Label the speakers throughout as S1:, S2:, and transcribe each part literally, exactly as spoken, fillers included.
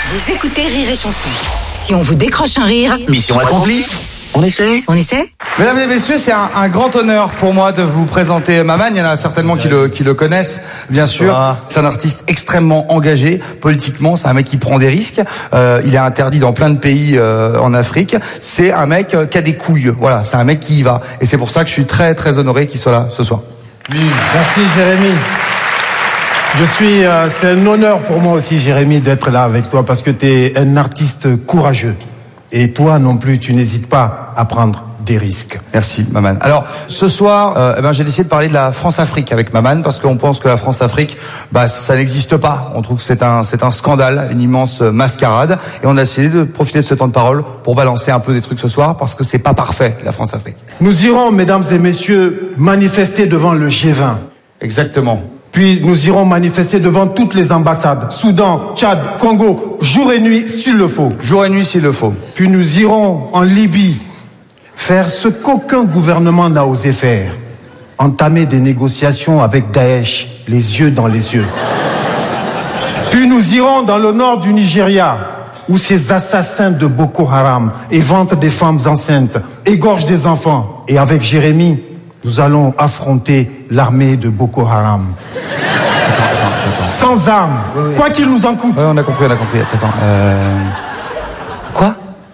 S1: Vous écoutez Rire et Chanson. Si on vous décroche un rire,
S2: mission accomplie. On essaie
S1: On essaie
S3: Mesdames et messieurs, c'est un, un grand honneur pour moi de vous présenter Maman. Il y en a certainement qui le, qui le connaissent, bien sûr. C'est un artiste extrêmement engagé politiquement. C'est un mec qui prend des risques. Euh, il est interdit dans plein de pays euh, en Afrique. C'est un mec euh, qui a des couilles. Voilà, c'est un mec qui y va. Et c'est pour ça que je suis très très honoré qu'il soit là ce soir.
S4: Oui, merci Jérémy. Je suis, euh, c'est un honneur pour moi aussi, Jérémy, d'être là avec toi parce que tu es un artiste courageux. Et toi non plus, tu n'hésites pas à prendre des risques.
S3: Merci, Maman. Alors, ce soir, euh, eh ben, j'ai décidé de parler de la France-Afrique avec Maman parce qu'on pense que la France-Afrique, bah, ça n'existe pas. On trouve que c'est un, c'est un scandale, une immense mascarade. Et on a essayé de profiter de ce temps de parole pour balancer un peu des trucs ce soir parce que c'est pas parfait, la France-Afrique.
S4: Nous irons, mesdames et messieurs, manifester devant le G vingt.
S3: Exactement.
S4: Puis nous irons manifester devant toutes les ambassades, Soudan, Tchad, Congo, jour et nuit s'il le faut.
S3: Jour et nuit s'il le faut.
S4: Puis nous irons en Libye faire ce qu'aucun gouvernement n'a osé faire, entamer des négociations avec Daesh, les yeux dans les yeux. Puis nous irons dans le nord du Nigeria, où ces assassins de Boko Haram éventent des femmes enceintes, égorgent des enfants. Et avec Jérémy, nous allons affronter l'armée de Boko Haram.
S3: Attends, attends, attends.
S4: Sans armes, oui, oui. Quoi qu'il nous en coûte.
S3: Oui, on a compris, on a compris. Attends, attends. Euh... Quoi ?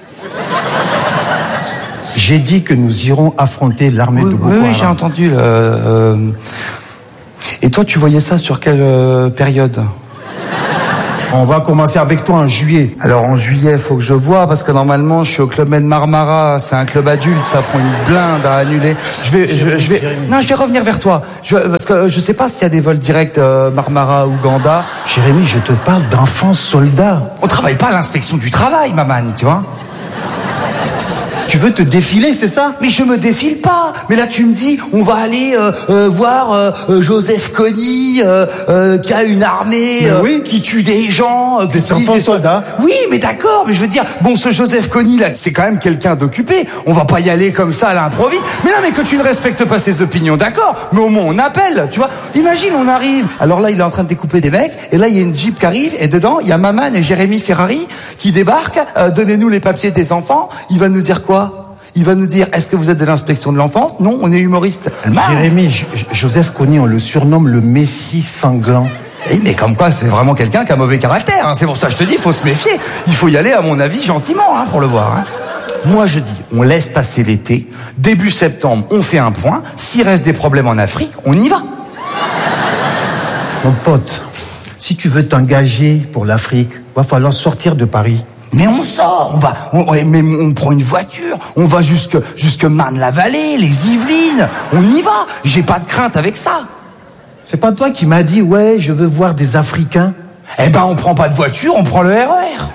S4: J'ai dit que nous irons affronter l'armée
S3: oui,
S4: de Boko
S3: oui,
S4: Haram.
S3: Oui, j'ai entendu. Le, euh... Et toi, tu voyais ça sur quelle euh, période ?
S4: On va commencer avec toi en juillet.
S3: Alors en juillet, il faut que je vois, parce que normalement, je suis au Club Med Marmara, c'est un club adulte, ça prend une blinde à annuler. Je vais, je, je vais, non, je vais revenir vers toi, je, parce que je sais pas s'il y a des vols directs euh, Marmara, Ouganda.
S4: Jérémy, je te parle d'enfants soldats.
S3: On travaille pas à l'inspection du travail, Maman, tu vois.
S4: Tu veux te défiler, c'est ça?
S3: Mais je me défile pas. Mais là, tu me dis, on va aller euh, euh, voir euh, euh, Joseph Kony, euh, euh, qui a une armée, euh,
S4: oui.
S3: qui tue des gens, euh,
S4: des enfants des soldats.
S3: Oui, mais d'accord. Mais je veux dire, bon, ce Joseph Kony là, c'est quand même quelqu'un d'occupé. On va pas y aller comme ça à l'improviste. Mais non, mais que tu ne respectes pas ses opinions, d'accord. Mais au moins, on appelle, tu vois. Imagine, on arrive. Alors là, il est en train de découper des mecs, et là, il y a une Jeep qui arrive, et dedans, il y a Maman et Jérémy Ferrari qui débarquent. Euh, donnez-nous les papiers des enfants. Il va nous dire quoi? Il va nous dire, est-ce que vous êtes de l'inspection de l'enfance? Non, on est humoriste.
S4: Jérémy, J- Joseph Kony, on le surnomme le Messie sanglant.
S3: Eh, mais comme quoi, c'est vraiment quelqu'un qui a mauvais caractère. Hein. C'est pour ça que je te dis, il faut se méfier. Il faut y aller, à mon avis, gentiment, hein, pour le voir. Hein. Moi, je dis, on laisse passer l'été. Début septembre, on fait un point. S'il reste des problèmes en Afrique, on y va.
S4: Mon pote, si tu veux t'engager pour l'Afrique, va falloir sortir de Paris.
S3: Mais on sort, on va, on, mais on prend une voiture, on va jusque, jusque Marne-la-Vallée, les Yvelines, on y va. J'ai pas de crainte avec ça.
S4: C'est pas toi qui m'as dit, ouais, je veux voir des Africains?
S3: Eh ben, on prend pas de voiture, on prend le R E R.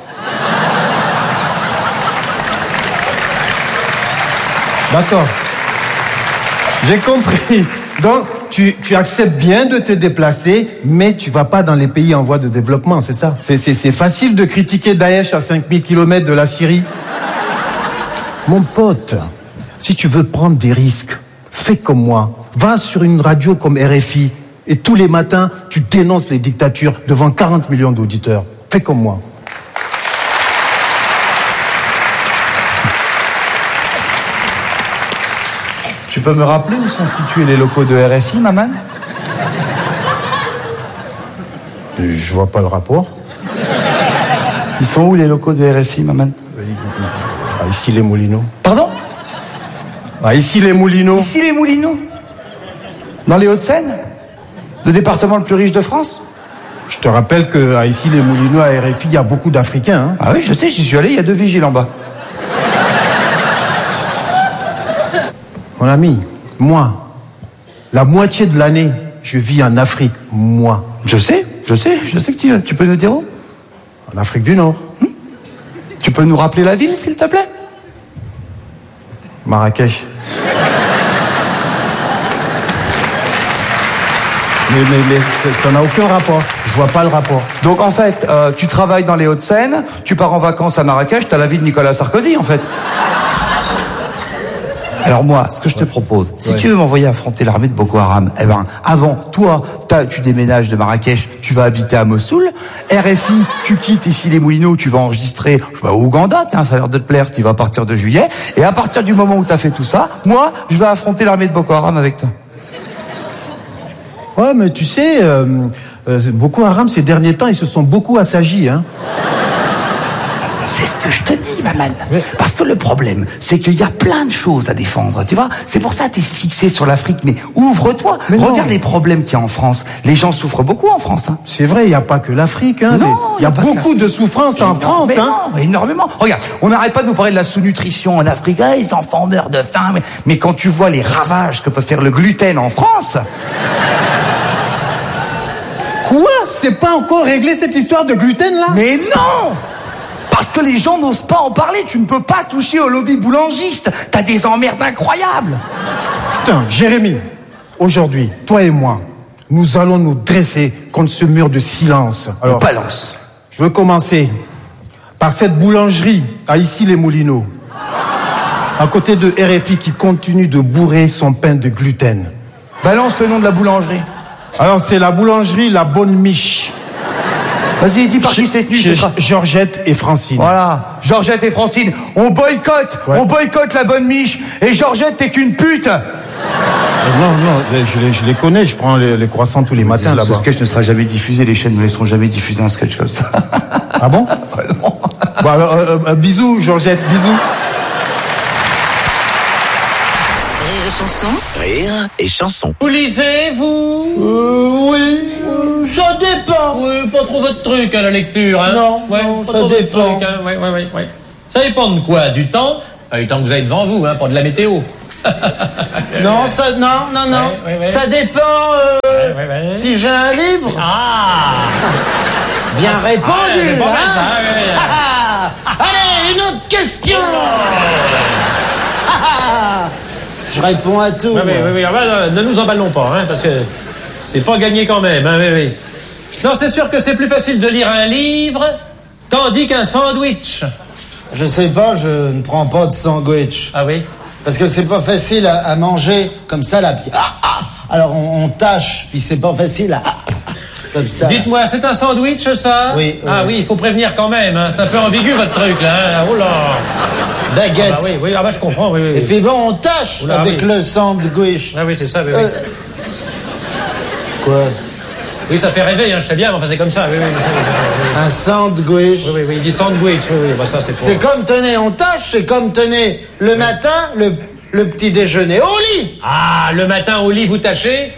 S4: D'accord. J'ai compris. Donc, tu, tu acceptes bien de te déplacer, mais tu vas pas dans les pays en voie de développement, c'est ça? C'est, c'est, c'est facile de critiquer Daesh à cinq mille kilomètres de la Syrie. Mon pote, si tu veux prendre des risques, fais comme moi. Va sur une radio comme R F I et tous les matins, tu dénonces les dictatures devant quarante millions d'auditeurs. Fais comme moi.
S3: Tu peux me rappeler où sont situés les locaux de R F I, Maman?
S4: Je vois pas le rapport.
S3: Ils sont où les locaux de R F I, Maman?
S4: Ah, ici les Moulineaux.
S3: Pardon?
S4: Ah, ici les Moulineaux.
S3: Ici les Moulineaux? Dans les Hauts-de-Seine? Le département le plus riche de France?
S4: Je te rappelle qu'à ici les Moulineaux, à R F I, il y a beaucoup d'Africains. Hein.
S3: Ah oui, je sais, j'y suis allé, il y a deux vigiles en bas.
S4: Mon ami, moi, la moitié de l'année, je vis en Afrique, moi.
S3: Je sais, je sais, je sais que tu, tu peux nous dire où?
S4: En Afrique du Nord.
S3: Hmm? Tu peux nous rappeler la ville, s'il te plaît?
S4: Marrakech. Mais, mais, mais ça n'a aucun rapport. Je vois pas le rapport.
S3: Donc en fait, euh, tu travailles dans les Hauts-de-Seine, tu pars en vacances à Marrakech, t'as la vie de Nicolas Sarkozy en fait. Alors moi, ce que je te propose, si
S4: Ouais.
S3: tu veux m'envoyer affronter l'armée de Boko Haram, eh ben, avant, toi, t'as- tu déménages de Marrakech, tu vas habiter à Mossoul. R F I, tu quittes ici les Moulineaux, tu vas enregistrer, je sais pas, au Ouganda, tiens, ça a l'air de te plaire, tu vas à partir de juillet. Et à partir du moment où t'as fait tout ça, moi, je vais affronter l'armée de Boko Haram avec toi.
S4: Ouais, mais tu sais, euh, euh, Boko Haram, ces derniers temps, ils se sont beaucoup assagis, hein.
S3: C'est ce que je te dis, maman. Parce que le problème, c'est qu'il y a plein de choses à défendre, tu vois. C'est pour ça que t'es fixé sur l'Afrique, mais ouvre-toi.
S4: Mais non.
S3: Regarde les problèmes qu'il y a en France. Les gens souffrent beaucoup en France, hein.
S4: C'est vrai, il n'y a pas que l'Afrique, hein.
S3: Non,
S4: Les- Il y a
S3: pas que
S4: beaucoup
S3: ça.
S4: de souffrances en France, hein.
S3: Énormément, énormément. Regarde, on n'arrête pas de nous parler de la sous-nutrition en Afrique. Ah, les enfants meurent de faim. Mais, mais quand tu vois les ravages que peut faire le gluten en France...
S4: Quoi? C'est pas encore réglé cette histoire de gluten, là?
S3: Mais non! Parce que les gens n'osent pas en parler. Tu ne peux pas toucher au lobby boulangiste. T'as des emmerdes incroyables.
S4: Putain, Jérémy, aujourd'hui, toi et moi, nous allons nous dresser contre ce mur de silence. Alors,
S3: Balance.
S4: je veux commencer par cette boulangerie à Issy-les-Moulineaux, à côté de R F I qui continue de bourrer son pain de gluten.
S3: Balance le nom de la boulangerie.
S4: Alors, c'est la boulangerie La Bonne Miche.
S3: Vas-y, dis par qui cette nuit, ce
S4: Chez
S3: sera...
S4: Georgette et Francine.
S3: Voilà, Georgette et Francine, on boycotte,
S4: Ouais.
S3: on boycotte la bonne miche. Et Georgette, t'es qu'une pute.
S4: Euh, Non, non, je les, je les connais, je prends les, les croissants tous les matins
S3: Ce
S4: là-bas.
S3: sketch ne sera jamais diffusé, les chaînes ne laisseront jamais diffuser un sketch comme ça.
S4: Ah bon? Bon, alors, euh, euh, bisous, Georgette, bisous.
S1: Rire et chanson.
S2: Rire et chanson.
S5: Vous lisez, vous
S6: Euh, oui, euh, ça dépend.
S5: Oui, pas trop votre truc à la lecture, hein
S6: Non,
S5: ouais,
S6: non,
S5: pas
S6: ça
S5: trop votre
S6: dépend.
S5: truc, hein. Ouais, ouais, ouais, ouais. Ça dépend de quoi? Du temps? Enfin, du temps que vous avez devant vous, hein, pas de la météo.
S6: Non, ça, non, non, non.
S5: Ouais, ouais, ouais.
S6: Ça dépend. euh,
S5: Ouais, ouais, ouais.
S6: Si j'ai un livre,
S5: Ah
S6: bien
S5: Ah,
S6: répondu.
S5: c'est pas mal,
S6: hein.
S5: ça, ouais, ouais.
S6: Ah, ah. Allez, une autre question. Ah, ah. Je réponds à tout.
S5: Oui, oui,
S6: moi.
S5: oui, oui. Ah, bah, ne nous emballons pas, hein, parce que c'est pas gagné quand même. Hein, oui, oui. Non, c'est sûr que c'est plus facile de lire un livre tandis qu'un sandwich.
S6: Je sais pas, je ne prends pas de sandwich.
S5: Ah oui?
S6: Parce que c'est pas facile à, à manger comme ça, là. Puis, ah, ah. Alors on, on tâche, puis c'est pas facile à... ah, ah, comme ça.
S5: Dites-moi, c'est un sandwich, ça?
S6: Oui, oui.
S5: Ah oui, il faut prévenir quand même. Hein. C'est un peu ambigu, votre truc, là. Hein. Oh là!
S6: Baguette.
S5: Ah bah oui, oui, ah bah je comprends, oui, oui.
S6: Et puis bon, on tâche
S5: Oula,
S6: avec
S5: oui.
S6: le sandwich.
S5: Ah oui, c'est ça, oui, oui.
S6: Euh, Quoi?
S5: Oui, ça fait rêver, hein, je sais bien, mais enfin c'est comme ça, oui, oui, oui, ça, oui, ça,
S6: Un sandwich.
S5: oui, oui, oui, il dit sandwich, oui, oui, bah ça c'est pour...
S6: C'est comme tenez, on tâche, c'est comme tenez le matin, le, le petit déjeuner au lit.
S5: Ah, le matin au lit, vous tâchez?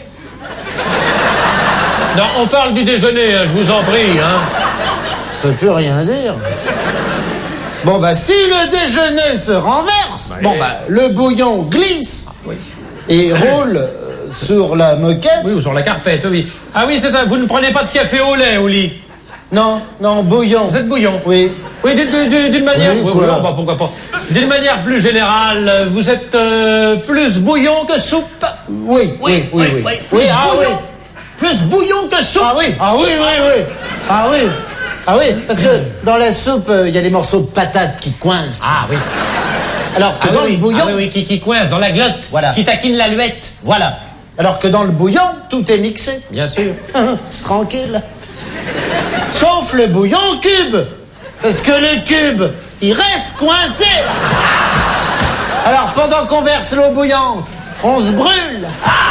S5: Non, on parle du déjeuner, hein, je vous en prie, hein.
S6: Ça peut plus rien dire. Bon, bah, si le déjeuner se renverse, bon, bah, le bouillon glisse
S5: Oui.
S6: et roule euh, sur la moquette.
S5: Oui, ou sur la carpette, oui, oui. Ah oui, c'est ça, vous ne prenez pas de café au lait au lit?
S6: Non, non, bouillon.
S5: Vous êtes bouillon?
S6: Oui.
S5: Oui, d'une- d'une d'une manière...
S6: Oui, quoi?
S5: non, bah, pourquoi pas. D'une manière plus générale, vous êtes euh, plus bouillon que soupe?
S6: Oui, oui, oui, oui.
S5: oui.
S6: Oui,
S5: Plus
S6: ah oui.
S5: bouillon, plus bouillon que soupe?
S6: Ah oui, ah oui, oui, oui. Ah oui. Ah oui, parce que dans la soupe, euh, il y a des morceaux de patates qui coincent.
S5: Ah oui.
S6: Alors que
S5: Ah
S6: dans
S5: oui,
S6: le bouillon,
S5: ah oui, oui, qui, qui coince dans la glotte,
S6: Voilà.
S5: qui taquine la luette.
S6: voilà. Alors que dans le bouillon, tout est mixé.
S5: Bien sûr.
S6: Tranquille. Sauf le bouillon cube. Parce que le cube, il reste coincé. Alors pendant qu'on verse l'eau bouillante, on se brûle.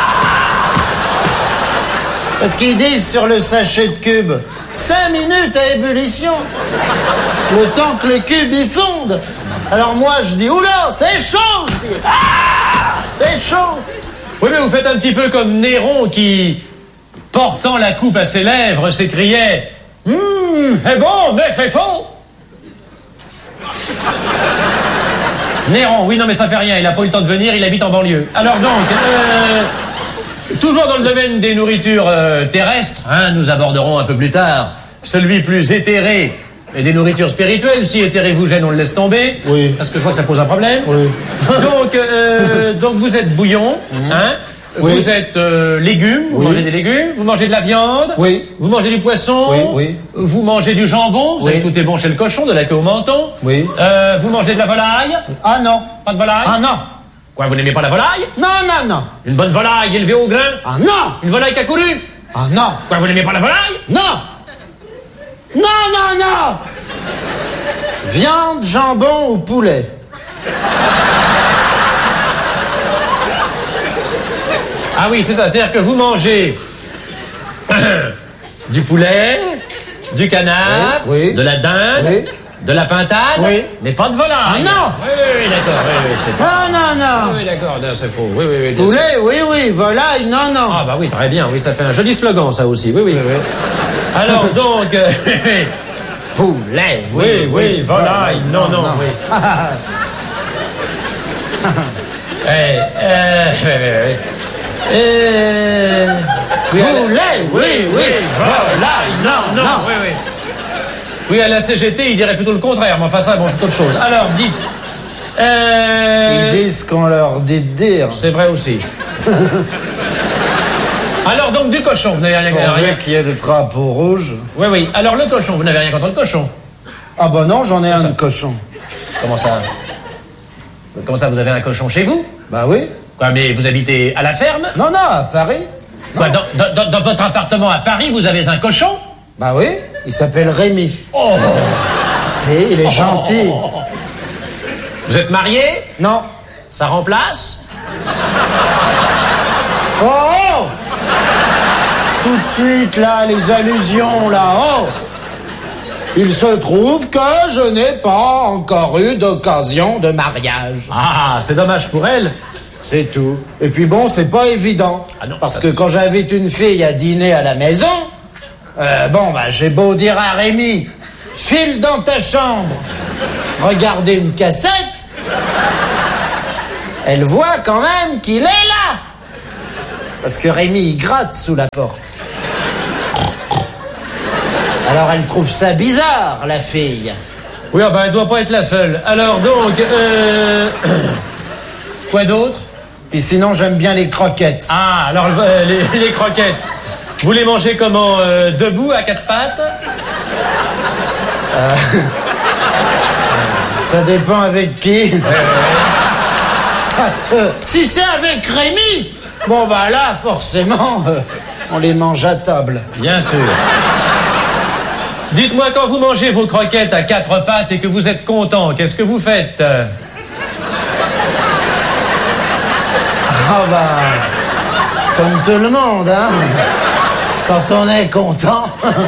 S6: Parce qu'ils disent sur le sachet de cube, cinq minutes à ébullition. Le temps que le cube y fonde. Alors moi je dis, oula, c'est chaud. Je dis, ah, c'est chaud.
S5: Oui, mais vous faites un petit peu comme Néron qui, portant la coupe à ses lèvres, s'écriait « Hum, c'est bon, mais c'est chaud !» Néron, oui, non, mais ça fait rien, il n'a pas eu le temps de venir, il habite en banlieue. Alors donc, euh, toujours dans le domaine des nourritures euh, terrestres, hein, nous aborderons un peu plus tard celui plus éthéré et des nourritures spirituelles. Si éthéré vous gêne, on le laisse tomber.
S6: Oui.
S5: Parce que je vois que ça pose un problème.
S6: Oui.
S5: Donc, euh, donc vous êtes bouillon, hein.
S6: Oui.
S5: Vous êtes euh, légumes, vous
S6: Oui.
S5: mangez des légumes, vous mangez de la viande,
S6: Oui.
S5: vous mangez du poisson,
S6: Oui, oui.
S5: vous mangez du jambon, vous
S6: Oui.
S5: savez que tout est bon chez le cochon, de la queue au menton,
S6: Oui.
S5: Euh, vous mangez de la volaille,
S6: Ah non.
S5: pas de volaille,
S6: Ah non.
S5: Quoi, vous n'aimez pas la volaille?
S6: Non, non, non.
S5: Une bonne volaille élevée au grain?
S6: Ah non.
S5: Une volaille qui a couru?
S6: Ah non.
S5: Quoi, vous n'aimez pas la volaille?
S6: Non. Non, non, non. Viande, jambon ou poulet?
S5: Ah oui, c'est ça. C'est-à-dire que vous mangez du poulet, du canard,
S6: Oui, oui.
S5: de la dinde,
S6: Oui.
S5: de la pintade,
S6: Oui.
S5: mais pas de volaille.
S6: Ah non.
S5: Oui, oui, oui, d'accord. Oui, oui, c'est...
S6: Non, non, non.
S5: Oui, d'accord, non, c'est faux. Oui, oui, oui. bien sûr.
S6: Poulet, oui, oui. Volaille, non, non.
S5: Ah bah oui, très bien. Oui, ça fait un joli slogan, ça aussi. Oui, oui. Alors donc... euh,
S6: Poulet,
S5: oui, oui, volaille. Non, non, oui. Eh, euh, oui, oui, oui. Euh, oui, à la-
S6: Poulet, oui, oui.
S5: volaille. Non, non,
S6: non.
S5: oui, oui. Oui, à la C G T, il dirait plutôt le contraire, mais enfin ça, bon, c'est autre chose. Alors, dites... Euh,
S6: Ils disent qu'on leur dit de dire.
S5: c'est vrai aussi. Alors, donc, du cochon, vous n'avez rien...
S6: On
S5: rien...
S6: veut qu'il y ait le drapeau rouge.
S5: Oui, oui. Alors, le cochon, vous n'avez rien contre le cochon.
S6: Ah bah non, j'en ai un de cochon.
S5: Comment ça? Comment ça, vous avez un cochon chez vous?
S6: Bah oui.
S5: Quoi, mais vous habitez à la ferme?
S6: Non, non, à Paris.
S5: Quoi, dans, dans- dans- dans votre appartement à Paris, vous avez un cochon?
S6: Bah oui, il s'appelle Rémi.
S5: Oh!
S6: C'est, il est gentil.
S5: Vous êtes marié?
S6: Non.
S5: Ça remplace?
S6: Oh, oh. Tout de suite, là, les allusions, là, oh. Il se trouve que je n'ai pas encore eu d'occasion de mariage.
S5: Ah, c'est dommage pour elle.
S6: C'est tout. Et puis bon, c'est pas évident.
S5: Ah non,
S6: parce
S5: ça,
S6: que
S5: c'est-
S6: quand j'invite une fille à dîner à la maison, euh, bon, bah, j'ai beau dire à Rémi, file dans ta chambre, regardez une cassette, elle voit quand même qu'il est là. Parce que Rémi, il gratte sous la porte. Alors elle trouve ça bizarre, la fille.
S5: Oui, ah ben, elle doit pas être la seule. Alors donc, euh... quoi d'autre?
S6: Puis sinon, j'aime bien les croquettes.
S5: Ah, alors euh, les, les croquettes. Vous les mangez comment? euh, Debout, à quatre pattes?
S6: Ça dépend avec qui. Euh, si c'est avec Rémi, bon bah là, forcément, euh, on les mange à table.
S5: Bien sûr. Dites-moi, quand vous mangez vos croquettes à quatre pattes et que vous êtes content, qu'est-ce que vous faites?
S6: Ah bah, comme tout le monde, hein. Quand on est content.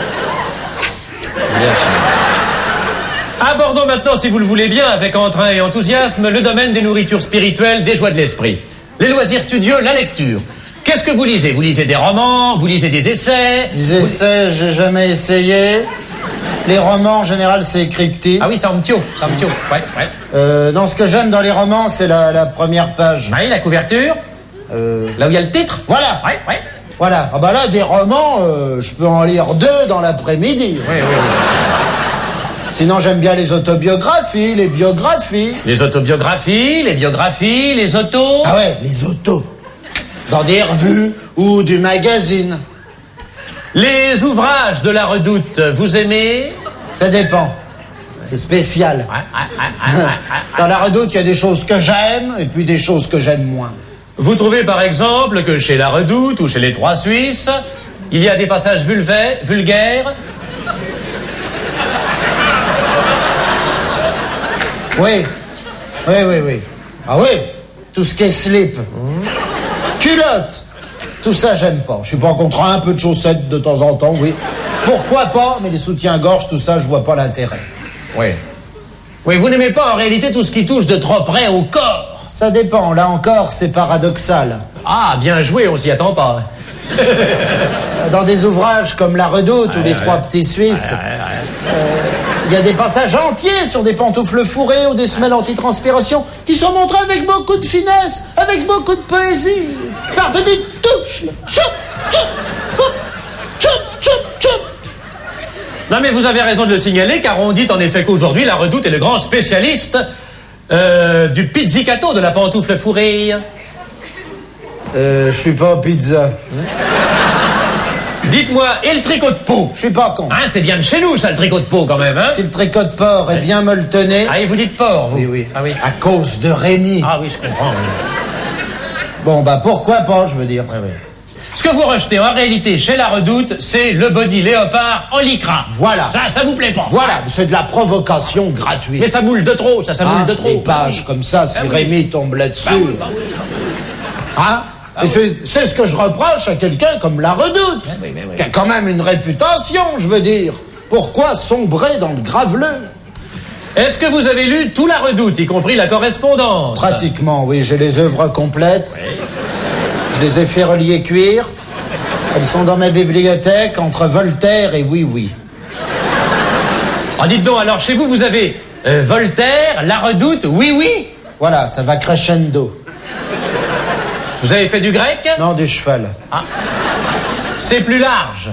S5: Bien sûr. Abordons maintenant, si vous le voulez bien, avec entrain et enthousiasme, le domaine des nourritures spirituelles, des joies de l'esprit. Les loisirs studieux, la lecture. Qu'est-ce que vous lisez? Vous lisez des romans, vous lisez des essais?
S6: Les essais, j'ai jamais essayé. Les romans, en général, c'est cryptique.
S5: Ah oui, c'est en mtio, c'est en mtio. Ouais, ouais.
S6: Euh, non, ce que j'aime dans les romans, c'est la, la première page.
S5: Oui, la couverture.
S6: Euh,
S5: Là où il y a le titre.
S6: voilà.
S5: Ouais, ouais.
S6: Voilà. Ah bah là, des romans, euh, je peux en lire deux dans l'après-midi.
S5: Oui, oui, oui.
S6: Sinon, j'aime bien les autobiographies, les biographies.
S5: Les autobiographies, les biographies, les autos.
S6: Ah ouais, les autos. Dans des revues ou du magazine.
S5: Les ouvrages de la Redoute, vous aimez?
S6: Ça dépend. C'est spécial.
S5: Ouais, ouais, ouais, ouais, ouais, ouais.
S6: Dans la Redoute, il y a des choses que j'aime et puis des choses que j'aime moins.
S5: Vous trouvez par exemple que chez la Redoute ou chez les Trois Suisses, il y a des passages vulvaires, vulgaires?
S6: Oui. Oui, oui, oui. Ah oui. Tout ce qui est slip. Culotte. Tout ça, j'aime pas. Je suis pas contre un peu de chaussettes de temps en temps, oui. Pourquoi pas, mais les soutiens-gorge, tout ça, je vois pas l'intérêt.
S5: Oui. Oui, vous n'aimez pas en réalité tout ce qui touche de trop près au corps.
S6: Ça dépend. Là encore, c'est paradoxal.
S5: Ah, bien joué, on s'y attend pas.
S6: Dans des ouvrages comme La Redoute ou Les Trois Petits Suisses, il y a des passages entiers sur des pantoufles fourrées ou des semelles antitranspiration qui sont montrés avec beaucoup de finesse, avec beaucoup de poésie, par petites touches. Choup, choup, hop, choup, choup, choup.
S5: Non mais vous avez raison de le signaler, car on dit en effet qu'aujourd'hui, la Redoute est le grand spécialiste euh, du pizzicato, de la pantoufle fourrée.
S6: Euh, je suis pas pizza.
S5: Dites-moi, et le tricot de peau?
S6: Je suis pas con.
S5: Hein, c'est bien de chez nous, ça, le tricot de peau, quand même, hein?
S6: Si le tricot de porc est bien molletonné...
S5: Ah, et vous dites porc, vous?
S6: Oui, oui.
S5: Ah, oui.
S6: À cause de Rémi.
S5: Ah oui, je comprends, oui.
S6: Bon, bah pourquoi pas, je veux dire.
S5: Ah, oui. Ce que vous rejetez, en réalité, chez la Redoute, c'est le body léopard en lycra.
S6: Voilà.
S5: Ça, ça vous plaît pas?
S6: Voilà, c'est de la provocation gratuite.
S5: Mais ça moule de trop, ça, ça moule
S6: Ah,
S5: de trop.
S6: des pages comme ça, si
S5: Ah, oui.
S6: Rémi tombe là-dessus...
S5: Bah oui, bah oui.
S6: Hein?
S5: Ah,
S6: Et
S5: oui.
S6: c'est, c'est ce que je reproche à quelqu'un comme la Redoute,
S5: Ah, oui, mais oui.
S6: qui a quand même une réputation, je veux dire. Pourquoi sombrer dans le graveleux?
S5: Est-ce que vous avez lu tout la Redoute, y compris la correspondance?
S6: Pratiquement, oui, j'ai les œuvres complètes.
S5: Oui.
S6: Je les ai fait relier cuir. Elles sont dans ma bibliothèque, entre Voltaire et Oui Oui.
S5: Ah, dites donc, alors chez vous, vous avez euh, Voltaire, la Redoute, oui, oui.
S6: Voilà, ça va crescendo.
S5: Vous avez fait du grec?
S6: Non, du cheval.
S5: C'est plus large.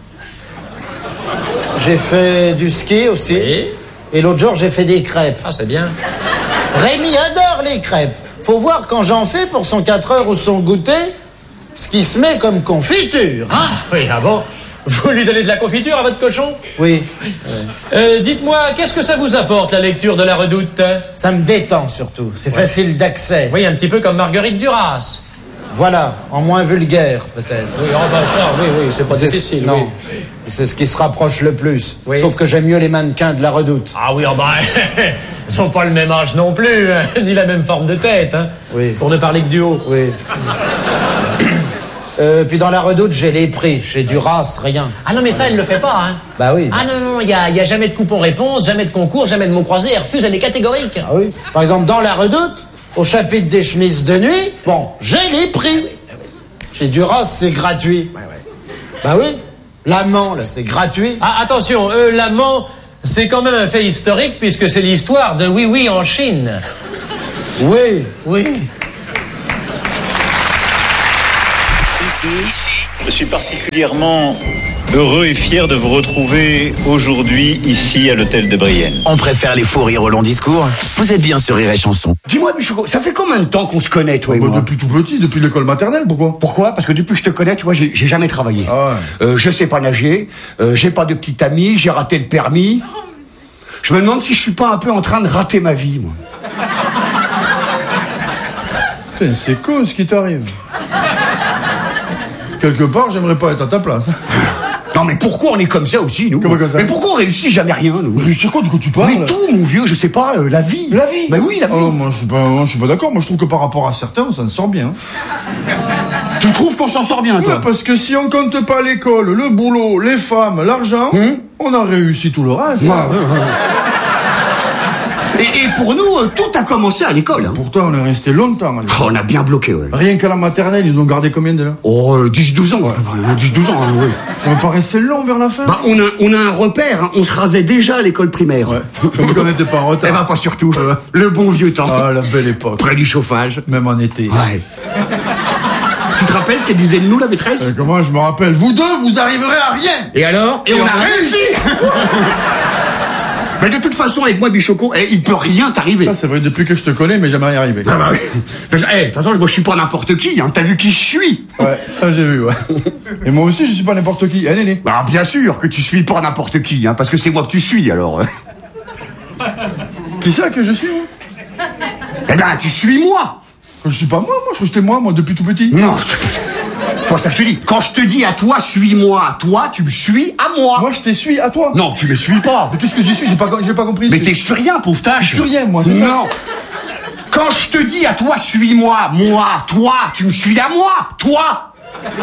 S6: J'ai fait du ski aussi.
S5: Oui.
S6: Et l'autre jour, j'ai fait des crêpes.
S5: Ah, c'est bien.
S6: Rémi adore les crêpes. Faut voir quand j'en fais pour son quatre heures ou son goûter, ce qui se met comme confiture.
S5: Ah, oui, ah bon? Vous lui donnez de la confiture à votre cochon?
S6: Oui,
S5: Euh, dites-moi, qu'est-ce que ça vous apporte, la lecture de la Redoute?
S6: ça me détend surtout. C'est facile d'accès.
S5: Oui, un petit peu comme Marguerite Duras.
S6: Voilà, en moins vulgaire peut-être.
S5: Oui, oh ben ça, oui, oui, c'est pas
S6: C'est-
S5: difficile,
S6: non,
S5: oui.
S6: c'est ce qui se rapproche le plus.
S5: Oui.
S6: Sauf que j'aime mieux les mannequins de la Redoute.
S5: Ah oui, oh ben, ils sont pas le même âge non plus, hein, ni la même forme de tête, hein.
S6: Oui.
S5: Pour ne parler que du haut.
S6: Oui. Euh, puis dans la Redoute, j'ai les prix. Chez Duras, rien.
S5: Ah non, mais ça, elle le fait pas, hein.
S6: Bah oui.
S5: Ah non, non, il y a, y a jamais de coupon-réponse, jamais de concours, jamais de mots croisés, elle refuse, elle est catégorique.
S6: Ah oui. Par exemple, dans la Redoute, au chapitre des chemises de nuit, bon, j'ai les prix. Chez Duras, c'est gratuit. Bah oui. L'amant, là, c'est gratuit.
S5: Ah, attention, euh, l'amant, c'est quand même un fait historique, puisque c'est l'histoire de Oui Oui en Chine.
S6: Oui.
S5: Oui.
S2: Ici,
S7: Je suis particulièrement heureux et fier de vous retrouver aujourd'hui ici à l'hôtel de Brienne.
S2: on préfère les faux rires au long discours. Vous êtes bien sur Rire et Chanson.
S8: Dis-moi, Bichot, ça fait combien de temps qu'on se connaît, toi et
S4: Bah,
S8: moi?
S4: depuis tout petit, depuis l'école maternelle, pourquoi?
S8: Pourquoi? Parce que depuis que je te connais, tu vois, j'ai j'ai jamais travaillé.
S4: Ah ouais.
S8: Euh, je sais pas nager, euh, j'ai pas de petite amie, j'ai raté le permis. Je me demande si je suis pas un peu en train de rater ma vie, moi.
S4: Putain, c'est con ce qui t'arrive. Quelque part, j'aimerais pas être à ta place.
S8: Non, mais pourquoi on est comme ça aussi, nous?
S4: Comment comme ça?
S8: Mais pourquoi on réussit jamais rien, nous?
S4: Mais sur quoi, de quoi tu parles?
S8: Mais tout, mon vieux, je sais pas, euh, la vie.
S4: La vie?
S8: Mais oui, la vie.
S4: Oh, moi, je suis pas, moi, je suis pas d'accord. Moi, je trouve que par rapport à certains, on s'en sort bien.
S8: Tu trouves qu'on s'en sort bien, toi?
S4: Ouais, parce que si on compte pas l'école, le boulot, les femmes, l'argent,
S8: Hum
S4: on a réussi tout le reste.
S8: Ouais, ouais, ouais. Et, et pour nous, euh, tout a commencé à l'école. Hein.
S4: Pourtant, on est resté longtemps. à l'école.
S8: Oh, on a bien bloqué, ouais.
S4: Rien qu'à la maternelle, ils ont gardé combien de là?
S8: Oh, euh, dix douze ans. Enfin, dix douze ans, hein, ouais.
S4: Ça me paraissait long vers la fin.
S8: Bah, on a, on a un repère, hein. On se rasait déjà à l'école primaire.
S4: Ouais. Comme qu'on n'était pas en retard.
S8: Eh ben, pas surtout. Le bon vieux temps.
S4: Ah, la belle époque.
S8: Près du chauffage.
S4: Même en été.
S8: Ouais. Tu te rappelles ce qu'elle disait de nous, la maîtresse?
S4: Euh, comment je me rappelle? Vous deux, vous arriverez à rien.
S8: Et alors? Et, on, a réussi. Mais de toute façon, avec moi, Bichoco, eh, il peut rien t'arriver.
S4: Ça, c'est vrai, depuis que je te connais, mais jamais rien arrivé.
S8: Ah bah oui. Parce que, eh, de toute façon, moi, je suis pas n'importe qui, hein. T'as vu qui je suis?
S4: Ouais, ça j'ai vu, ouais. Et moi aussi, je suis pas n'importe qui. Eh, Néné.
S8: Bah, bien sûr que tu suis pas n'importe qui, hein, parce que c'est moi que tu suis, alors.
S4: Qui ça que je suis, moi?
S8: Eh ben, tu suis moi.
S4: Je suis pas moi, moi, je crois que j'étais moi, moi, depuis tout petit.
S8: Non, toi, ça que je te dis. Quand je te dis à toi, suis-moi, toi, tu me suis à moi.
S4: Moi, je te suis à toi.
S8: Non, tu me suis pas.
S4: Mais qu'est-ce que j'y suis? J'ai pas, j'ai pas compris.
S8: Mais
S4: C'est-
S8: t'es sur rien, pauvre tâche.
S4: Je suis rien, moi, c'est ça.
S8: Non. Quand je te dis à toi, suis-moi, moi, toi, tu me suis à moi, toi.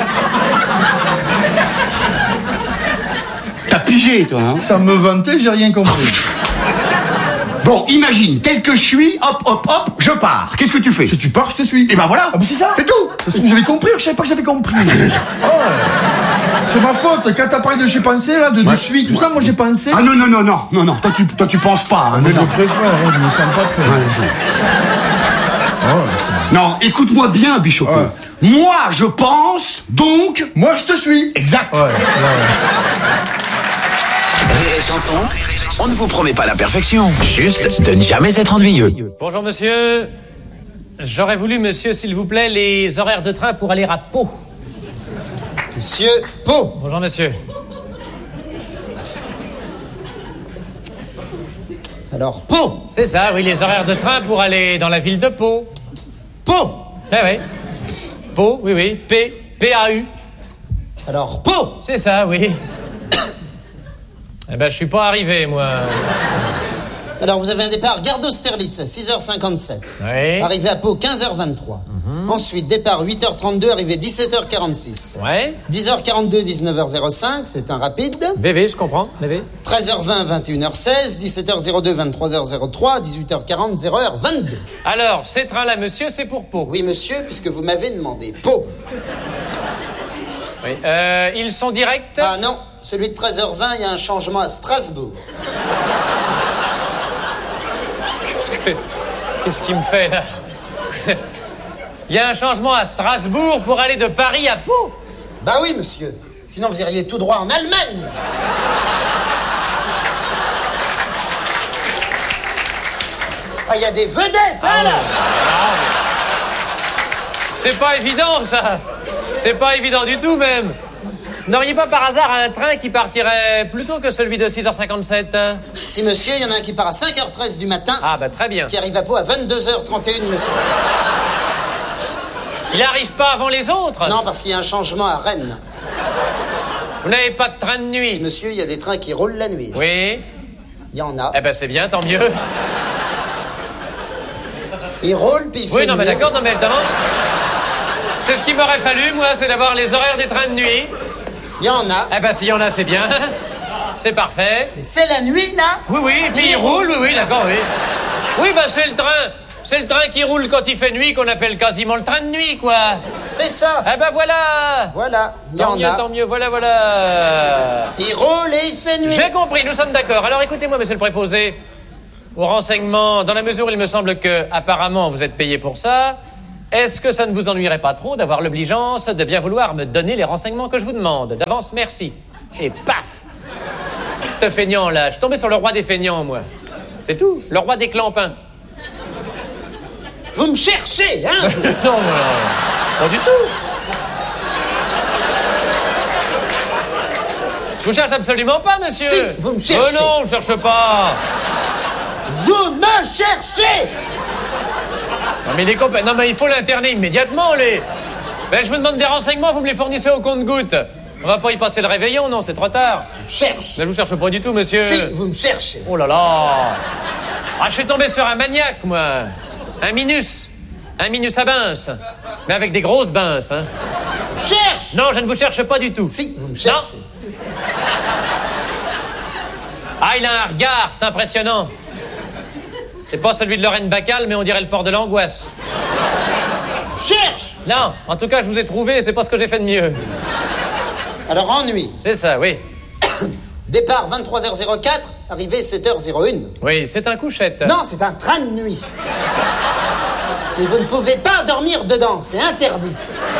S8: T'as pigé, toi, hein.
S4: Ça me vantait, j'ai rien compris.
S8: Bon, imagine, tel que je suis, hop, hop, hop, je pars. Qu'est-ce que tu fais?
S4: Si tu pars, je te suis.
S8: Et ben voilà.
S4: Ah, bah c'est ça.
S8: C'est tout.
S4: Ça se trouve, j'avais compris, je savais pas que j'avais compris. Oh, ouais. C'est ma faute. Quand t'as parlé de j'ai pensé, là, de, de suis, tout ça, moi j'ai pensé.
S8: Ah non, non, non, non, non, non, toi tu, toi, tu penses pas. Hein,
S4: Moi,
S8: non,
S4: je
S8: non.
S4: préfère, hein, je me sens pas prêt.
S8: Ouais, je- Non, écoute-moi bien, Bichoco.
S4: Ouais.
S8: Moi, je pense, donc...
S4: Moi, je te suis.
S8: Exact.
S4: Ouais, là, ouais.
S2: Rire et Chanson, on ne vous promet pas la perfection, juste de ne jamais être ennuyeux.
S5: Bonjour, monsieur. J'aurais voulu, monsieur, s'il vous plaît, les horaires de train pour aller à Pau.
S6: Monsieur Pau.
S5: Bonjour, monsieur.
S6: Alors, Pau.
S5: C'est ça, oui, les horaires de train pour aller dans la ville de Pau.
S6: Pau.
S5: Eh oui. Pau, oui, oui. P, P A U.
S6: Alors, Pau.
S5: C'est ça, oui. Eh ben, je suis pas arrivé, moi.
S6: Alors, vous avez un départ Gare d'Austerlitz, six heures cinquante-sept.
S5: Oui.
S6: Arrivé à Pau, quinze heures vingt-trois. Mm-hmm. Ensuite, départ huit heures trente-deux, arrivé dix-sept heures quarante-six.
S5: Ouais.
S6: dix heures quarante-deux, dix-neuf heures zéro cinq, c'est un rapide.
S5: V V, je comprends, V V.
S6: treize heures vingt, vingt et une heures seize, dix-sept heures zéro deux, vingt-trois heures zéro trois, dix-huit heures quarante, zéro heure vingt-deux.
S5: Alors, ces trains-là, monsieur, c'est pour Pau.
S6: Oui, monsieur, puisque vous m'avez demandé. Pau.
S5: Oui. Euh, ils sont directs?
S6: Ah non, celui de treize heures vingt, il y a un changement à Strasbourg.
S5: Qu'est-ce que... Qu'est-ce qu'il me fait, là? Il y a un changement à Strasbourg pour aller de Paris à Pau?
S6: Bah oui, monsieur. Sinon, vous iriez tout droit en Allemagne. Ah, il y a des vedettes, hein, là.
S5: C'est pas évident, ça. C'est pas évident du tout, même. N'auriez pas par hasard un train qui partirait plus tôt que celui de six heures cinquante-sept?
S6: Si, monsieur, il y en a un qui part à cinq heures treize du matin.
S5: Ah, bah très bien.
S6: Qui arrive à Pau à vingt-deux heures trente et une, monsieur.
S5: Il arrive pas avant les autres?
S6: Non, parce qu'il y a un changement à Rennes.
S5: Vous n'avez pas de train de nuit?
S6: Si, monsieur, il y a des trains qui roulent la nuit.
S5: Oui.
S6: Il y en a.
S5: Eh ben, c'est bien, tant mieux.
S6: Ils roulent, puis ils
S5: Oui,
S6: fait
S5: non, mais
S6: nuit.
S5: d'accord, non, mais évidemment. C'est ce qu'il m'aurait fallu, moi, c'est d'avoir les horaires des trains de nuit.
S6: Il y en a.
S5: Eh ben, s'il y en a, c'est bien. C'est parfait.
S6: C'est la nuit, là?
S5: Oui, oui, et puis il roule, oui, oui, d'accord, oui. Oui, ben, c'est le train. C'est le train qui roule quand il fait nuit, qu'on appelle quasiment le train de nuit, quoi.
S6: C'est ça.
S5: Eh ben, voilà.
S6: Voilà, il y
S5: Tant
S6: en
S5: mieux,
S6: a.
S5: tant mieux, voilà, voilà.
S6: Il roule et il fait nuit.
S5: J'ai compris, nous sommes d'accord. Alors, écoutez-moi, monsieur le préposé. Au renseignement, dans la mesure où il me semble que, apparemment, vous êtes payé pour ça, est-ce que ça ne vous ennuierait pas trop d'avoir l'obligeance de bien vouloir me donner les renseignements que je vous demande? D'avance, merci. Et paf! Ce feignant-là, je suis tombé sur le roi des feignants, moi. C'est tout, le roi des clampins.
S6: Vous me cherchez, hein?
S5: Non, non, pas du tout. Je vous cherche absolument pas, monsieur.
S6: Si, vous me cherchez.
S5: Oh non, je cherche pas.
S6: Vous me cherchez!
S5: Non, mais les copains, non, mais il faut l'interner immédiatement, les... Ben, je vous demande des renseignements, vous me les fournissez au compte-gouttes. On va pas y passer le réveillon, non, c'est trop tard.
S6: Je cherche.
S5: Mais je vous cherche pas du tout, monsieur.
S6: Si, vous me cherchez.
S5: Oh là là. Ah, je suis tombé sur un maniaque, moi. Un minus. Un minus à bince. Mais avec des grosses binces, hein.
S6: Cherche!
S5: Non, je ne vous cherche pas du tout.
S6: Si, vous me cherchez.
S5: Non. Ah, il a un regard, c'est impressionnant. C'est pas celui de Lorraine Bacal, mais on dirait le port de l'angoisse.
S6: Cherche!
S5: Non, en tout cas, je vous ai trouvé, c'est pas ce que j'ai fait de mieux.
S6: Alors, ennui.
S5: C'est ça, oui.
S6: Départ vingt-trois heures quatre, arrivée sept heures zéro un.
S5: Oui, c'est un couchette.
S6: Non, c'est un train de nuit. Et vous ne pouvez pas dormir dedans, c'est interdit.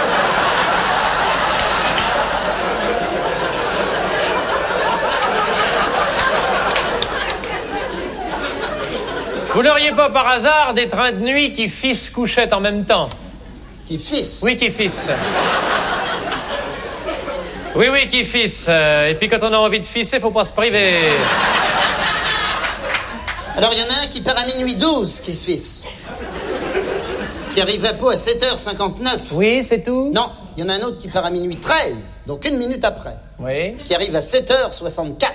S5: Vous n'auriez pas par hasard des trains de nuit qui fissent couchette en même temps?
S6: Qui fisse?
S5: Oui, qui fissent. Oui, oui, qui fissent. Euh, et puis quand on a envie de fisser, faut pas se priver.
S6: Alors, il y en a un qui part à minuit douze, qui fisse. Qui arrive à Pau à sept heures cinquante-neuf.
S5: Oui, c'est tout?
S6: Non, il y en a un autre qui part à minuit treize, donc une minute après.
S5: Oui.
S6: Qui arrive à sept heures soixante-quatre.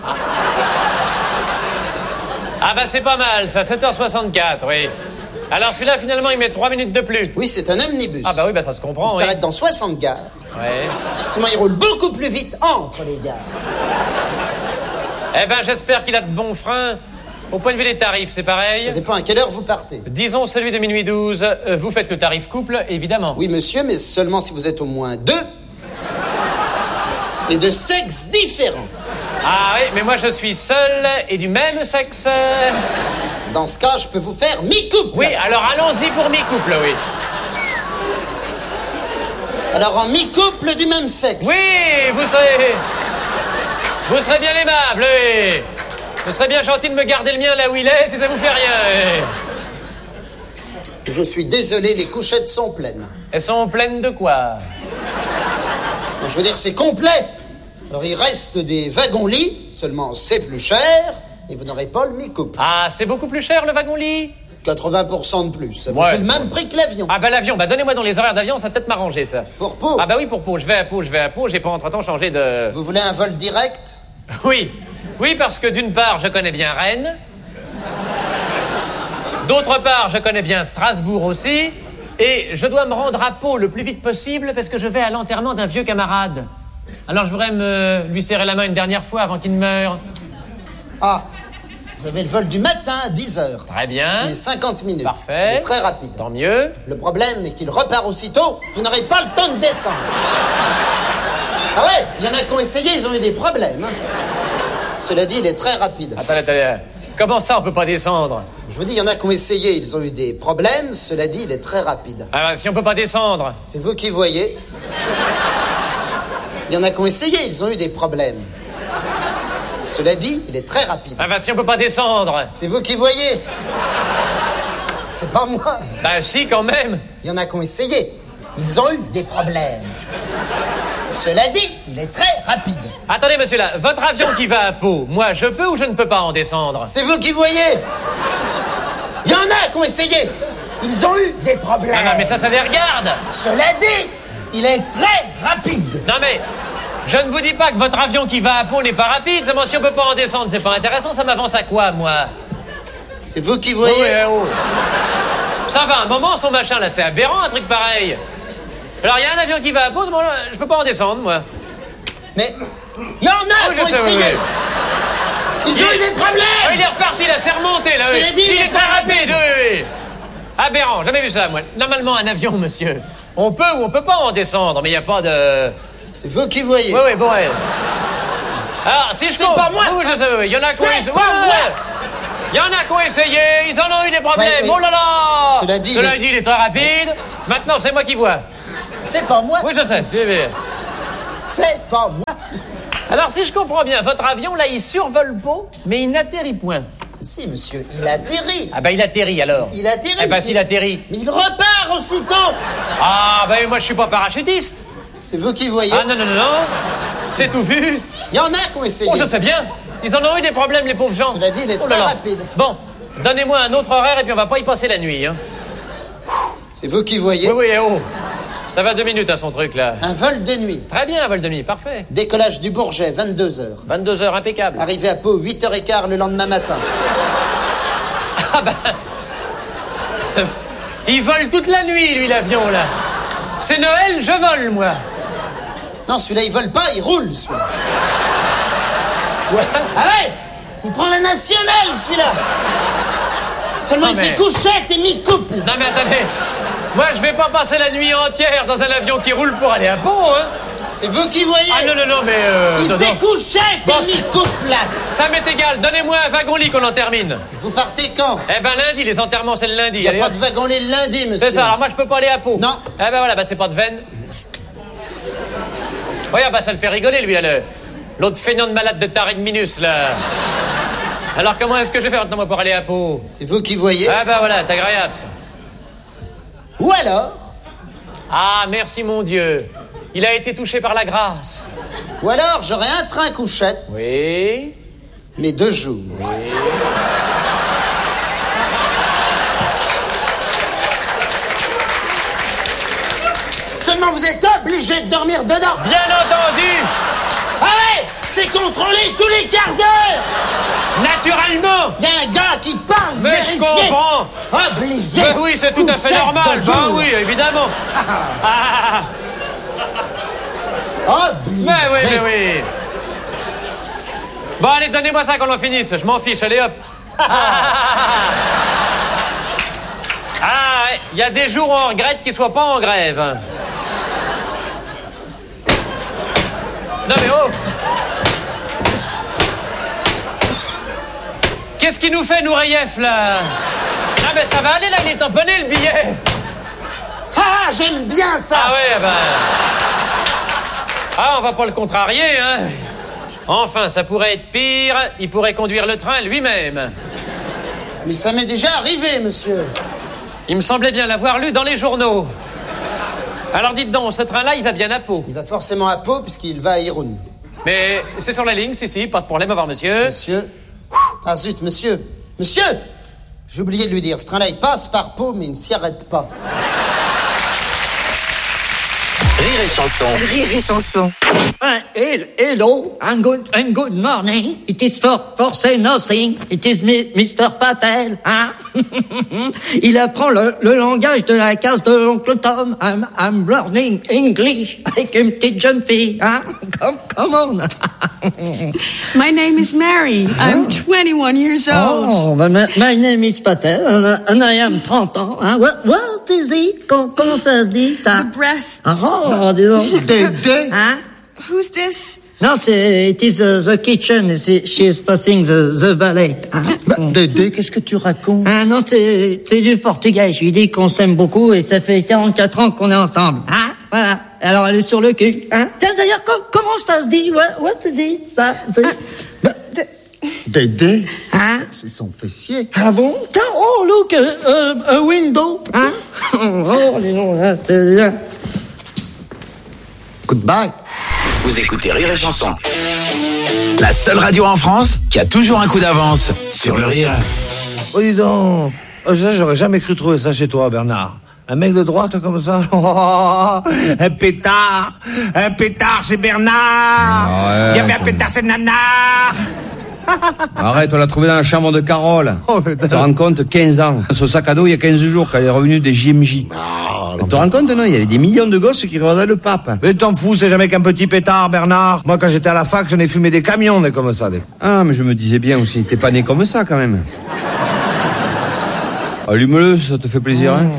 S5: Ah bah c'est pas mal, ça, sept heures soixante-quatre, oui. Alors celui-là, finalement, il met trois minutes de plus.
S6: Oui, c'est un omnibus.
S5: Ah bah oui, bah ça se comprend,
S6: Il
S5: oui.
S6: s'arrête dans soixante gares.
S5: Ouais.
S6: Sinon, il roule beaucoup plus vite entre les gares.
S5: Eh ben, j'espère qu'il a de bons freins. Au point de vue des tarifs, c'est pareil?
S6: Ça dépend à quelle heure vous partez.
S5: Disons celui de minuit douze. Euh, vous faites le tarif couple, évidemment.
S6: Oui, monsieur, mais seulement si vous êtes au moins deux. Et de sexes différents.
S5: Ah oui, mais moi je suis seul et du même sexe.
S6: Dans ce cas, je peux vous faire mi-couple.
S5: Oui, alors allons-y pour mi-couple, oui.
S6: Alors, en mi-couple du même sexe.
S5: Oui, vous serez... Vous serez bien aimable, oui. Vous serez bien gentil de me garder le mien là où il est, si ça vous fait rien.
S6: Je suis désolé, les couchettes sont pleines.
S5: Elles sont pleines de quoi?
S6: Non, je veux dire, c'est complet. Alors, il reste des wagons-lits, seulement c'est plus cher, et vous n'aurez pas le mi-couple.
S5: Ah, c'est beaucoup plus cher, le wagon-lit?
S6: quatre-vingts pour cent de plus. Ça vous
S5: Ouais.
S6: fait le même prix que l'avion.
S5: Ah, bah l'avion, bah donnez-moi dans les horaires d'avion, ça va peut-être m'arranger, ça.
S6: Pour Pau.
S5: Ah, bah oui, pour Pau. Je vais à Pau, je vais à Pau, j'ai pas entre-temps changé de...
S6: Vous voulez un vol direct?
S5: Oui. Oui, parce que d'une part, je connais bien Rennes. D'autre part, je connais bien Strasbourg aussi. Et je dois me rendre à Pau le plus vite possible parce que je vais à l'enterrement d'un vieux camarade. Alors je voudrais me lui serrer la main une dernière fois avant qu'il ne meure.
S6: Ah, vous avez le vol du matin à dix heures.
S5: Très bien.
S6: Mais cinquante minutes.
S5: Parfait.
S6: Il est très rapide.
S5: Tant mieux.
S6: Le problème est qu'il repart aussitôt, vous n'aurez pas le temps de descendre. Ah ouais, il y en a qui ont essayé, ils ont eu des problèmes. hein. Cela dit, il est très rapide.
S5: Attendez, attendez. Comment ça, on peut pas descendre?
S6: Je vous dis, il y en a qui ont essayé, ils ont eu des problèmes. Cela dit, il est très rapide.
S5: Ah, bah, si on peut pas descendre.
S6: C'est vous qui voyez. Il y en a qui ont essayé, ils ont eu des problèmes. Cela dit, il est très rapide.
S5: Ah, bah, si on peut pas descendre.
S6: C'est vous qui voyez. C'est pas moi.
S5: Bah, si, quand même.
S6: Il y en a qui ont essayé. Ils ont eu des problèmes. Cela dit, il est très rapide.
S5: Attendez, monsieur, là, votre avion qui va à Pau, moi, je peux ou je ne peux pas en descendre?
S6: C'est vous qui voyez. Il y en a qui ont essayé. Ils ont eu des problèmes.
S5: Ah, non, mais ça, ça les regarde.
S6: Cela dit, il est très rapide.
S5: Non, mais je ne vous dis pas que votre avion qui va à Pau n'est pas rapide. Seulement, si on peut pas en descendre, c'est pas intéressant. Ça m'avance à quoi, moi?
S6: C'est vous qui voyez.
S5: Oui, oh. Ça va, un moment, son machin, là, c'est aberrant, un truc pareil. Alors, il y a un avion qui va à Pau, bon, là, je peux pas en descendre, moi.
S6: Mais il y en a
S5: Oh,
S6: qui ont
S5: je sais,
S6: essayé.
S5: oui,
S6: Ils ont eu des problèmes.
S5: Oh, il est reparti, là, c'est remonté, là.
S6: Je
S5: oui.
S6: l'ai dit,
S5: il est très rapide, oui, oui. Aberrant, jamais vu ça, moi. Normalement, un avion, monsieur, on peut ou on peut pas en descendre, mais il n'y a pas de...
S6: C'est vous qui voyez.
S5: Oui, oui, bon, ouais. Alors, si je
S6: C'est
S5: compte-
S6: pas moi.
S5: Oui, je sais, oui, il y en a qui ont
S6: C'est
S5: essayé.
S6: pas
S5: Ouais,
S6: moi.
S5: Il y en a qui ont essayé, ils en ont eu des problèmes.
S6: Ouais, oui.
S5: Oh là là.
S6: Cela dit,
S5: Cela
S6: il est-
S5: dit, il est très rapide. Maintenant, c'est moi qui vois.
S6: C'est pas moi.
S5: Oui, je sais. c'est bien.
S6: C'est pas moi.
S5: Alors, si je comprends bien, votre avion, là, il survole Pau, mais il n'atterrit point.
S6: Si, monsieur, il atterrit.
S5: Ah, ben, il atterrit, alors.
S6: Il atterrit.
S5: Eh ben, s'il
S6: mais-
S5: atterrit.
S6: Mais il repart aussitôt.
S5: Ah, ben, moi, je suis pas parachutiste.
S6: C'est vous qui voyez.
S5: Ah, non, non, non, non. C'est tout vu.
S6: Il y en a qui ont essayé.
S5: Oh, je sais bien. Ils en ont eu des problèmes, les pauvres gens.
S6: Cela dit, il est
S5: Oh
S6: très
S5: là là.
S6: rapide.
S5: Bon, donnez-moi un autre horaire et puis on va pas y passer la nuit, hein.
S6: C'est vous qui voyez.
S5: Oui, oui, oh. Ça va deux minutes à son truc, là.
S6: Un vol de nuit.
S5: Très bien, un vol de nuit, parfait.
S6: Décollage du Bourget, vingt-deux heures.
S5: vingt-deux heures, impeccable.
S6: Arrivé à Pau, huit heures quinze le lendemain matin.
S5: Ah ben... Il vole toute la nuit, lui, l'avion, là. C'est Noël, je vole, moi.
S6: Non, celui-là, il vole pas, il roule, celui-là. Ouais. Ah ouais. Il prend la nationale, celui-là. Seulement,
S5: Non,
S6: il
S5: mais-
S6: fait couchette et mi-couple.
S5: Non, mais attendez. Moi, je vais pas passer la nuit entière dans un avion qui roule pour aller à Pau, hein.
S6: C'est vous qui voyez.
S5: Ah non, non, non, mais... Euh,
S6: Il
S5: non,
S6: fait
S5: non.
S6: couchette
S5: Bon,
S6: et mi-couple, là.
S5: Ça m'est égal, donnez-moi un wagon-lit qu'on en termine.
S6: Vous partez quand?
S5: Eh ben, lundi, les enterrements, c'est le lundi.
S6: Il n'y a
S5: Allez,
S6: pas
S5: hop.
S6: de wagon-lit le lundi, monsieur.
S5: C'est ça, alors moi, je peux pas aller à Pau.
S6: Non.
S5: Eh ben voilà, bah c'est pas de veine. Regarde, bah ça le fait rigoler, lui, là, le- l'autre feignant de malade de taré de Minus, là. Alors comment est-ce que je vais faire maintenant, moi, pour aller à Pau?
S6: C'est vous qui voyez.
S5: Ah ben voilà, c'est agréable, ça.
S6: Ou alors,
S5: Ah, merci, mon Dieu. Il a été touché par la grâce.
S6: ou alors, j'aurai un train couchette,
S5: Oui.
S6: mais deux jours. Seulement, vous êtes obligé de dormir dedans.
S5: Bien entendu.
S6: Allez, c'est contrôlé tous les quarts d'heure.
S5: Naturellement.
S6: Il y a un gars qui passe
S5: Mais
S6: vérifier.
S5: je comprends.
S6: Obligé.
S5: Ben oui, c'est tout à fait
S6: Couchette
S5: normal.
S6: de
S5: Bah
S6: jour.
S5: oui, évidemment. Ah,
S6: Obligé.
S5: mais oui, mais oui. Bon, allez, donnez-moi ça qu'on en finisse. Je m'en fiche, allez, hop. Ah, il y a des jours où on regrette qu'ils soient pas en grève. Non, mais oh. Qu'est-ce qui nous fait, Noureyef, là? Ah, mais ça va aller, là, il est tamponné, le billet.
S6: Ah, j'aime bien ça.
S5: Ah ouais, ben... Ah, on va pas le contrarier, hein. Enfin, ça pourrait être pire. Il pourrait conduire le train lui-même.
S6: Mais ça m'est déjà arrivé, monsieur.
S5: Il me semblait bien l'avoir lu dans les journaux. Alors dites donc, ce train-là, il va bien à Pau.
S6: Il va forcément à Pau puisqu'il va à Irun.
S5: Mais c'est sur la ligne, si, si, pas de problème, au revoir, monsieur.
S6: Monsieur. Ah zut, monsieur. Monsieur! J'ai oublié de lui dire, ce train-là, il passe par Pau, mais il ne s'y arrête pas.
S2: Rire et chanson.
S1: Rire et chanson.
S9: Uh, hello, and good, and good morning. It is for, for say nothing. It is mister Patel, hein? Il apprend le, le langage de la case de l'oncle Tom. I'm, I'm learning English avec une petite jeune fille, hein? Come, come on.
S10: My name is Mary. I'm twenty-one years old.
S9: Oh, my, my name is Patel, and I, and I am thirty ans. Hein? What, what is it? Comment, comment ça se dit, ça?
S10: The breasts.
S9: Oh, dis donc.
S6: Dédé.
S9: Hein?
S10: Who's this?
S9: Non, c'est, it is uh, the kitchen. She is passing the, the ballet. Hein?
S6: Bah, Dédé, qu'est-ce que tu racontes?
S9: Ah non, c'est, c'est du portugais. Je lui dis qu'on s'aime beaucoup et ça fait quarante-quatre ans qu'on est ensemble. Hein? Voilà. Alors elle est sur le cul. Hein? Tiens, d'ailleurs, com- comment ça se dit? What, what is it? Ça, c'est...
S6: Bah, Dédé?
S9: Hein?
S6: C'est son fessier.
S9: Ah bon? Tiens, oh, look, a, a, a window. Hein? Oh, dis donc, là, c'est bien.
S6: Goodbye.
S2: Vous écoutez Rire et chanson. La seule radio en France qui a toujours un coup d'avance sur le rire.
S11: Oh, dis donc. Oh, ça, j'aurais jamais cru trouver ça chez toi, Bernard. Un mec de droite comme ça. Oh, un pétard. Un pétard chez Bernard. Il y avait un pétard chez Nanar.
S12: Arrête, on l'a trouvé dans la chambre de Carole.
S11: Oh,
S12: tu te rends compte, quinze ans. Son sac à dos, il y a quinze jours, quand elle est revenue des J M J.
S11: Oh,
S12: tu te rends compte, non? Il y avait des millions de gosses qui regardaient le pape.
S11: Mais t'en fous, c'est jamais qu'un petit pétard, Bernard. Moi, quand j'étais à la fac, j'en ai fumé des camions, des comme ça. Des...
S12: Ah, mais je me disais bien aussi, t'es pas né comme ça, quand même. Allume-le, ça te fait plaisir, hein?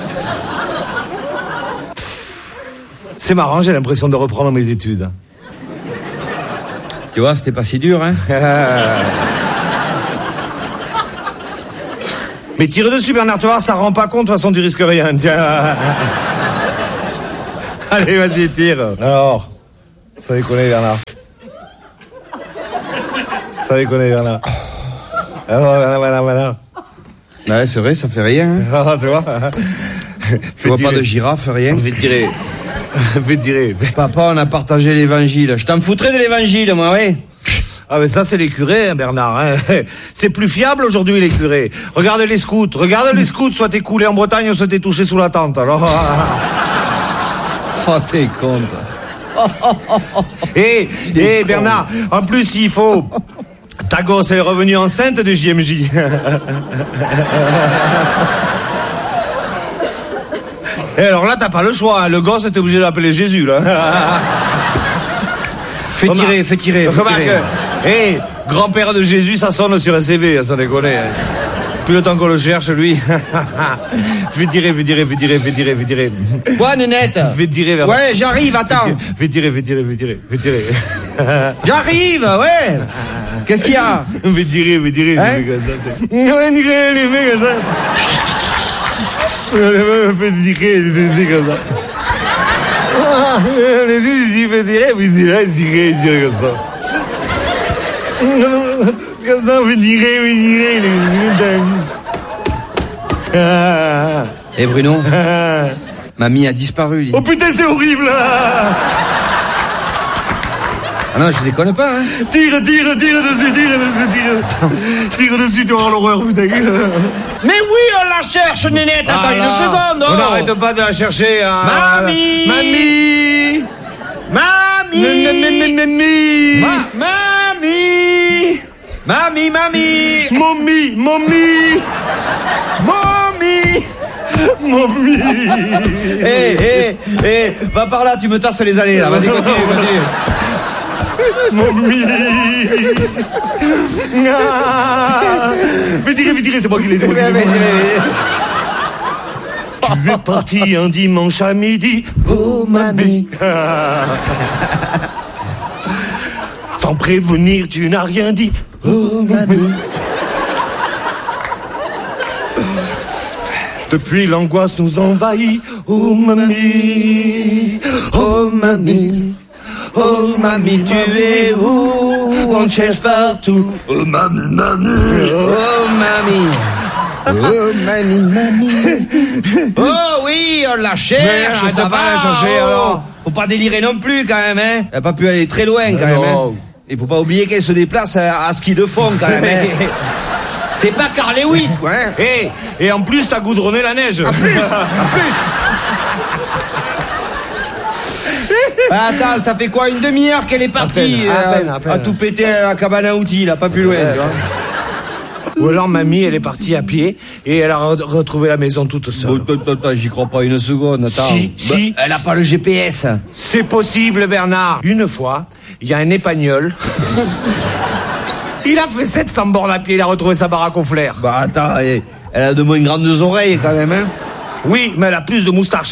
S11: C'est marrant, j'ai l'impression de reprendre mes études.
S12: Tu vois, c'était pas si dur, hein?
S11: Mais tire dessus, Bernard, tu vois, ça rend pas compte, de toute façon, tu risques rien. Tiens. Allez, vas-y, tire. Alors, ça déconne, Bernard. Ça déconne, Bernard. Alors, Bernard, Bernard, Bernard.
S12: Ouais, c'est vrai, ça fait rien. Hein?
S11: Ah, tu vois.
S12: Tu vois pas de girafe, rien.
S11: Fais tirer. Fais tirer.
S12: Papa, on a partagé l'évangile. Je t'en foutrais de l'évangile, moi, oui.
S11: Ah, mais ça, c'est les curés, hein, Bernard. Hein. C'est plus fiable aujourd'hui, les curés. Regarde les scouts. Regarde les scouts, soit t'es coulé en Bretagne, soit t'es touché sous la tente. Alors.
S12: Oh, t'es con.
S11: Hé, hé, Bernard, en plus, il faut... Ta gosse, elle est revenue enceinte de J M J. Et alors là, t'as pas le choix. Hein. Le gosse, t'es obligé de l'appeler Jésus, là.
S12: Fais tirer,
S11: Remarque,
S12: fais tirer, fais
S11: remarque,
S12: tirer.
S11: Hé, grand-père de Jésus, ça sonne sur un C V, ça déconne. Plus le temps qu'on le cherche, lui. Fais tirer, fais tirer, fais tirer, fais tirer, fais tirer.
S12: Quoi, Nénette?
S11: Fais tirer vers...
S12: Ouais, j'arrive, attends.
S11: Fais tirer, fais tirer, fais tirer, fais tirer.
S12: J'arrive, ouais. Qu'est-ce qu'il y a?
S11: Fais tirer, fais tirer,
S12: hein?
S11: les mecs comme ça. Les mecs comme ça. Fais tirer, les mecs comme ça. Les juges, ils font tirer, puis tirer, tirer, tirer comme ça. Comme ça, on fait tirer, on fait tirer.
S12: Eh Bruno, mamie a disparu. Lui.
S11: Oh putain, c'est horrible là.
S12: Ah non, je déconne pas, hein.
S11: Tire, tire, tire dessus, tire dessus, tire. Tire dessus, tu vas avoir l'horreur, putain.
S6: Mais oui, on la cherche, Nénette. Attends
S11: Ah,
S6: une
S11: là.
S6: seconde.
S11: On
S6: Oh.
S11: n'arrête pas de la chercher. Hein.
S6: Mamie.
S11: Mamie.
S6: Mamie.
S11: Mamie. Mamie.
S6: Ma- mamie.
S12: Mamie, mamie.
S11: Mommy, mommy.
S6: Mommy.
S11: Mommy.
S12: Eh, eh, eh, va par là, tu me tasses les allées, là. Vas-y, continue, continue.
S11: Mommy. Ah. Fais tirer, fais tirer, c'est moi qui les ai. Tu es parti un dimanche à midi.
S6: Oh, mamie.
S11: Ah. Sans prévenir, tu n'as rien dit.
S6: Oh, mamie.
S11: Depuis, l'angoisse nous envahit. Oh, mamie.
S6: Oh, mamie. Oh, mamie, tu es où? On te cherche partout.
S11: Oh, mamie, mamie.
S12: Oh, mamie.
S6: Oh, mamie, mamie.
S12: Oh, oui, on la cherche,
S11: Mais
S12: ça
S11: arrête
S12: va
S11: pas de la chercher,
S12: oh.
S11: alors.
S12: Faut pas délirer non plus, quand même, hein. Elle a pas pu aller très loin, quand même, hein. Il faut pas oublier qu'elle se déplace à, à ski de fond, quand même, hein. C'est pas Carl Lewis, quoi, hein.
S11: Et, et en plus, t'as goudronné la neige.
S12: En plus, en plus. Attends, ça fait quoi, une demi-heure qu'elle est partie,
S11: à peine, à
S12: euh,
S11: peine, à peine.
S12: à tout péter à la cabane à outils, là, pas plus loin, tu vois.
S11: Ou alors mamie, elle est partie à pied et elle a re- retrouvé la maison toute seule.
S12: Bon, attends, attends, j'y crois pas une seconde, attends.
S11: Si,
S12: Bah,
S11: si.
S12: elle a pas le G P S.
S11: C'est possible, Bernard. Une fois, il y a un épagnol. Il a fait sept cents bornes à pied, il a retrouvé sa baraque au flair.
S12: Bah attends, elle elle a de moins grandes oreilles, quand même, hein.
S11: Oui, mais elle a plus de moustache.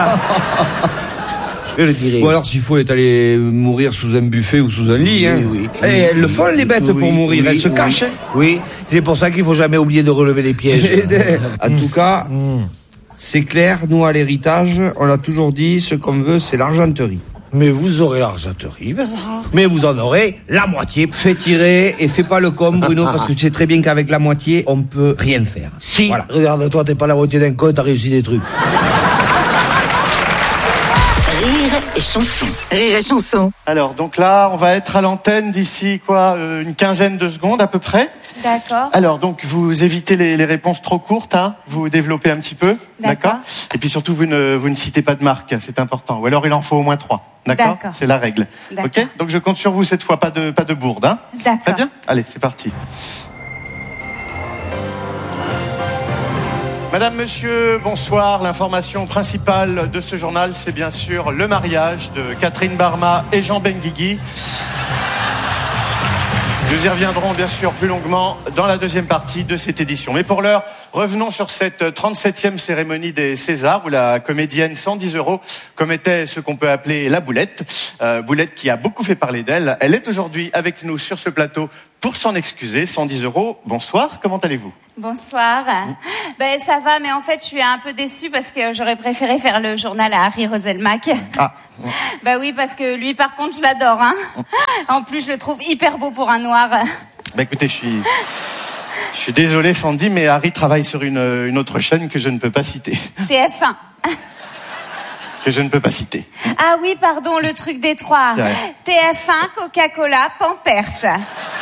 S11: Je le dirais.
S12: Ou alors, s'il faut, elle est allée mourir sous un buffet ou sous un lit, hein.
S11: Oui, oui.
S12: Et elles le font, les bêtes,
S11: Oui,
S12: pour mourir.
S11: oui,
S12: Elles se
S11: oui.
S12: cachent, hein.
S11: Oui, c'est pour ça qu'il faut jamais oublier de relever les pièges.
S12: En tout cas, c'est clair, nous, à l'héritage, on l'a toujours dit, ce qu'on veut, c'est l'argenterie.
S11: Mais vous aurez l'argenterie, Bernard. Mais vous en aurez la moitié.
S12: Fais tirer et fais pas le con, Bruno, parce que tu sais très bien qu'avec la moitié, on peut rien faire.
S11: Si,
S12: Voilà.
S11: regarde-toi, t'es pas la moitié d'un con, t'as réussi des trucs.
S1: Rire et chanson. Rire et chanson.
S13: Alors, donc là, on va être à l'antenne d'ici, quoi, euh, une quinzaine de secondes à peu près.
S14: D'accord.
S13: Alors, donc, vous évitez les, les réponses trop courtes, hein. Vous développez un petit peu.
S14: D'accord.
S13: Et puis surtout, vous ne, vous ne citez pas de marque, c'est important. Ou alors, il en faut au moins trois. D'accord.
S14: D'accord.
S13: C'est la règle.
S14: D'accord.
S13: Ok. Donc, je compte sur vous cette fois, pas de, pas de bourde, hein.
S14: D'accord.
S13: Très bien. Allez, c'est parti. Madame, monsieur, bonsoir. L'information principale de ce journal, c'est bien sûr le mariage de Catherine Barma et Jean Benguigui. Nous y reviendrons bien sûr plus longuement dans la deuxième partie de cette édition. Mais pour l'heure, revenons sur cette trente-septième cérémonie des Césars où la comédienne cent dix euros commettait ce qu'on peut appeler la boulette. Euh, boulette qui a beaucoup fait parler d'elle. Elle est aujourd'hui avec nous sur ce plateau pour s'en excuser. cent dix euros, bonsoir, comment allez-vous ?
S14: Bonsoir. Ben ça va, mais en fait je suis un peu déçue parce que j'aurais préféré faire le journal à Harry Roselmack.
S13: Ah.
S14: Ben oui, parce que lui par contre je l'adore, hein. En plus je le trouve hyper beau pour un noir.
S13: Bah écoutez, je suis, je suis désolé Sandy, mais Harry travaille sur une, une autre chaîne que je ne peux pas citer.
S14: T F un.
S13: Que je ne peux pas citer.
S14: Ah oui, pardon, le truc des trois.
S13: C'est vrai.
S14: T F un, Coca-Cola, Pampers.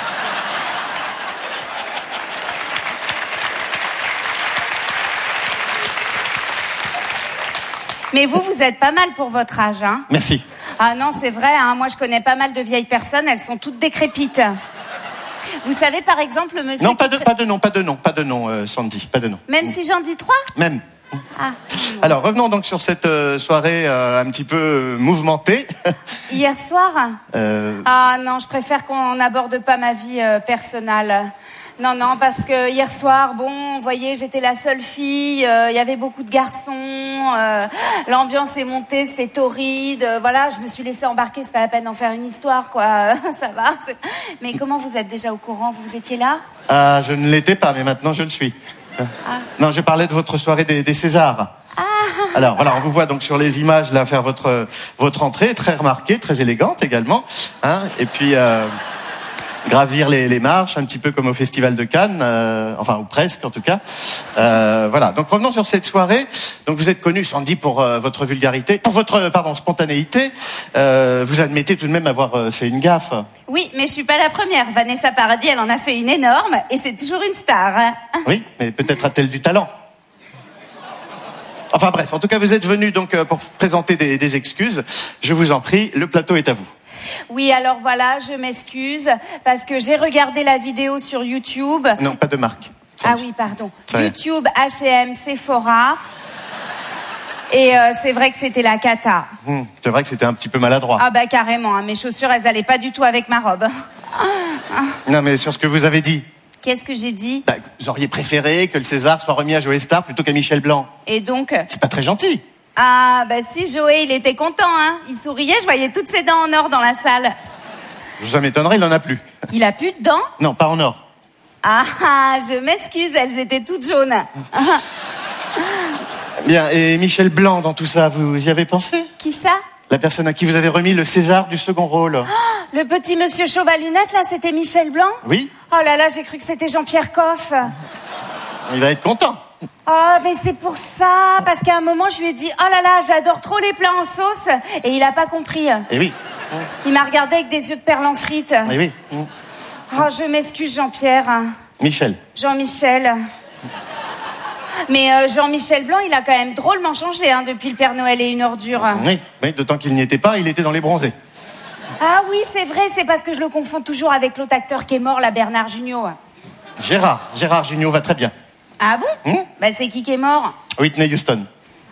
S14: Mais vous, vous êtes pas mal pour votre âge, hein?
S13: Merci.
S14: Ah non, c'est vrai, hein, moi je connais pas mal de vieilles personnes, elles sont toutes décrépites. Vous savez, par exemple, le monsieur...
S13: Non, pas
S14: qui
S13: de,
S14: pré-
S13: pas de nom, pas de nom, pas de nom, euh, Sandy, pas de nom.
S14: Même si j'en dis trois?
S13: Même.
S14: Ah.
S13: Alors, revenons donc sur cette euh, soirée euh, un petit peu euh, mouvementée.
S14: Hier soir?
S13: Euh,
S14: Ah non, je préfère qu'on n'aborde pas ma vie euh, personnelle. Non, non, parce que hier soir, bon, vous voyez, j'étais la seule fille, euh, il y avait beaucoup de garçons, euh, l'ambiance est montée, c'était torride, euh, voilà, je me suis laissée embarquer, c'est pas la peine d'en faire une histoire, quoi, ça va. c'est- Mais comment vous êtes déjà au courant? Vous étiez là?
S13: ah, je ne l'étais pas, mais maintenant je le suis. Non, je parlais de votre soirée des, des Césars. Alors voilà, on vous voit donc sur les images là faire votre votre entrée, très remarquée, très élégante également, hein, et puis euh, gravir les, les marches, un petit peu comme au Festival de Cannes, euh, enfin ou presque en tout cas. Euh, voilà. Donc revenons sur cette soirée. Donc vous êtes connu, Sandy, pour euh, votre vulgarité, pour votre euh, pardon spontanéité. Euh, vous admettez tout de même avoir euh, fait une gaffe.
S14: Oui, mais je suis pas la première. Vanessa Paradis, elle en a fait une énorme, et c'est toujours une star. hein.
S13: Oui, mais peut-être a-t-elle du talent. Enfin bref, en tout cas, vous êtes venu donc euh, pour présenter des, des excuses. Je vous en prie, le plateau est à vous.
S14: Oui, alors voilà, je m'excuse, parce que j'ai regardé la vidéo sur YouTube.
S13: Non, pas de marque.
S14: Ah oui, pardon.
S13: Ouais.
S14: YouTube, H et M, Sephora. Et euh, c'est vrai que c'était la cata.
S13: Hum, c'est vrai que c'était un petit peu maladroit.
S14: Ah bah carrément, hein, mes chaussures, elles allaient pas du tout avec ma robe.
S13: Non, mais sur ce que vous avez dit,
S14: Qu'est-ce que j'ai dit?
S13: bah, vous auriez préféré que le César soit remis à Joey Star plutôt qu'à Michel Blanc.
S14: Et donc?
S13: C'est pas très gentil.
S14: Ah bah si, Joey, il était content, hein. Il souriait, je voyais toutes ses dents en or dans la salle.
S13: Je vous en m'étonnerais, il en a plus.
S14: Il a plus de dents?
S13: Non, pas en or.
S14: Ah ah, je m'excuse, elles étaient toutes jaunes.
S13: Bien, et Michel Blanc dans tout ça, vous y avez pensé?
S14: Qui ça?
S13: La personne à qui vous avez remis le César du second rôle.
S14: Le petit monsieur chauve à lunettes, là, c'était Michel Blanc?
S13: Oui,
S14: Oh là là, j'ai cru que c'était Jean-Pierre Coff.
S13: il va être content.
S14: Oh, mais c'est pour ça, parce qu'à un moment, je lui ai dit, oh là là, j'adore trop les plats en sauce, et il a pas compris.
S13: Eh oui.
S14: Il m'a regardé avec des yeux de perles en frites.
S13: Eh oui.
S14: Oh, je m'excuse, Jean-Pierre.
S13: Michel.
S14: Jean-Michel. Mais euh, Jean-Michel Blanc, il a quand même drôlement changé hein, depuis le Père Noël et une ordure.
S13: Oui, oui, d'autant qu'il n'y était pas, il était dans les bronzés.
S14: Ah oui, c'est vrai, c'est parce que je le confonds toujours avec l'autre acteur qui est mort, là, Bernard Jugnot.
S13: Gérard, Gérard Jugnot va très bien.
S14: Ah bon?
S13: Hum
S14: Bah c'est qui qui est mort?
S13: Whitney Houston.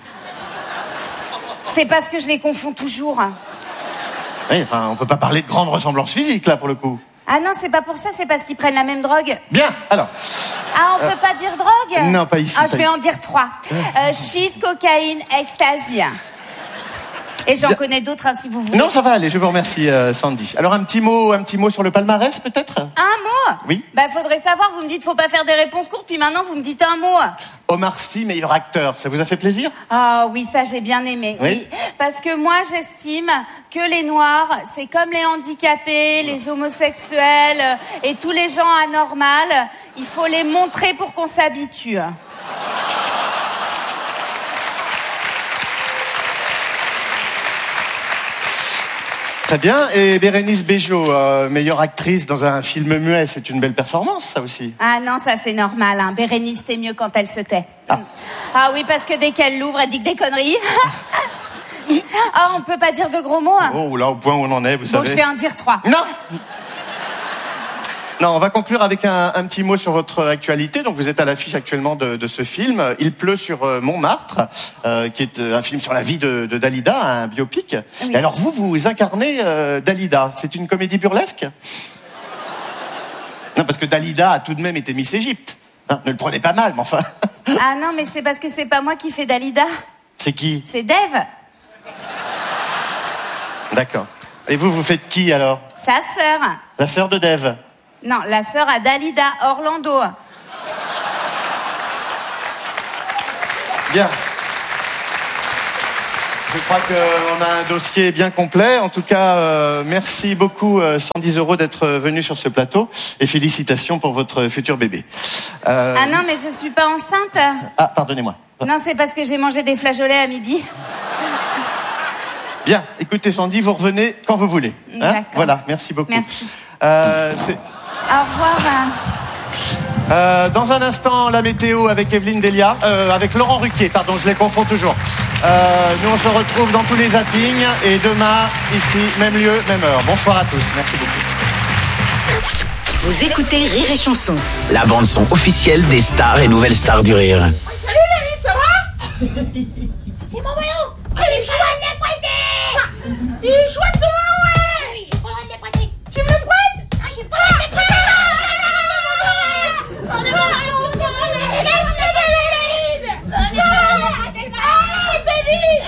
S14: C'est parce que je les confonds toujours.
S13: Oui, enfin, on peut pas parler de grande ressemblance physique, là, pour le coup.
S14: Ah non, c'est pas pour ça, c'est parce qu'ils prennent la même drogue.
S13: Bien, alors.
S14: Ah, on
S13: Euh,
S14: peut pas dire drogue?
S13: non, pas ici,
S14: Ah,
S13: pas
S14: je vais
S13: ici.
S14: en dire trois. Euh, shit, cocaïne, ecstasy. Et j'en
S13: Bien.
S14: connais d'autres, hein, si vous voulez.
S13: Non, ça va aller, je vous remercie, euh, Sandy. Alors, un petit mot, un petit mot sur le palmarès, peut-être?
S14: Un mot?
S13: Oui.
S14: Bah, faudrait savoir, vous me dites faut pas faire des réponses courtes, puis maintenant vous me dites un mot.
S13: Omar Sy, meilleur acteur, ça vous a fait plaisir?
S14: Ah oui, ça j'ai bien aimé,
S13: Oui.
S14: oui. Parce que moi j'estime que les Noirs, c'est comme les handicapés, les homosexuels euh, et tous les gens anormaux. Il faut les montrer pour qu'on s'habitue.
S13: Très bien. Et Bérénice Bejo, euh, meilleure actrice dans un film muet, c'est une belle performance, ça aussi.
S14: Ah non, ça c'est normal. Hein. Bérénice, c'est mieux quand elle se tait. Ah. ah oui, parce que dès qu'elle l'ouvre, elle dit que des conneries. Ah, on peut pas dire de gros mots. Hein.
S13: Oh là, au point où on en est, vous
S14: Bon,
S13: savez.
S14: je vais en dire trois.
S13: Non. Non, on va conclure avec un, un petit mot sur votre actualité. Donc, vous êtes à l'affiche actuellement de, de ce film. Il pleut sur euh, Montmartre, euh, qui est euh, un film sur la vie de, de Dalida, un biopic.
S14: Oui.
S13: Et alors, vous, vous incarnez euh, Dalida. C'est une comédie burlesque? Non, parce que Dalida a tout de même été Miss Égypte. Hein, ne le prenez pas mal, mais enfin.
S14: Ah non, mais c'est parce que c'est pas moi qui fais Dalida.
S13: C'est qui?
S14: C'est Dave,
S13: D'accord. Et vous, vous faites qui alors?
S14: sa sœur.
S13: La sœur de Dave.
S14: Non, la sœur à Dalida, Orlando.
S13: Bien. Je crois qu'on a un dossier bien complet. En tout cas, euh, merci beaucoup, euh, cent dix euros, d'être venu sur ce plateau. Et félicitations pour votre futur bébé. Euh,
S14: Ah non, mais je suis pas enceinte.
S13: Ah, pardonnez-moi.
S14: Non, c'est parce que j'ai mangé des flageolets à midi.
S13: Bien. Écoutez, Sandy, vous revenez quand vous voulez. Hein.
S14: D'accord.
S13: Voilà, merci beaucoup.
S14: Merci.
S13: Euh, c'est-
S14: Au revoir.
S13: Euh, dans un instant, la météo avec Evelyne Delia, euh, avec Laurent Ruquier, pardon, je les confonds toujours. Euh, nous, on se retrouve dans tous les zappings et demain, ici, même lieu, même heure. Bonsoir à tous, merci beaucoup.
S1: Vous écoutez Rire et Chanson.
S2: La bande-son officielle des stars et nouvelles stars du rire.
S15: Salut la vie, ça va? C'est mon ballon. Ah, il est chouette de les prêter. Il est chouette de ouais. Oui, j'ai pas le droit de les prêter. Tu me le prêtes? Ah, j'ai pas le droit de les prêter. On est mal, on est mal. Laisse-le, David. David. Ah, David.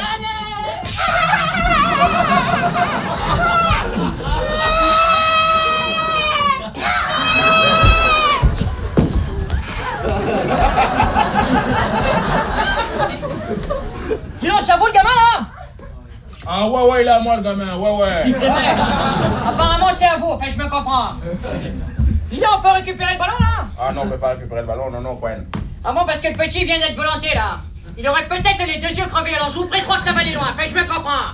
S16: Dis donc, ça vaut le gamin là?
S17: Ah ouais, ouais, il est à moi le gamin, ouais, ouais.
S16: Apparemment c'est à vous, enfin je me comprends. Dis donc, on peut récupérer le ballon là?
S17: Ah non, on peut pas récupérer le ballon, non, non, Cohen.
S16: Ah bon, parce que le petit vient d'être volanté là. Il aurait peut-être les deux yeux crevés, alors je vous prie de croire que ça va aller loin, enfin je me comprends.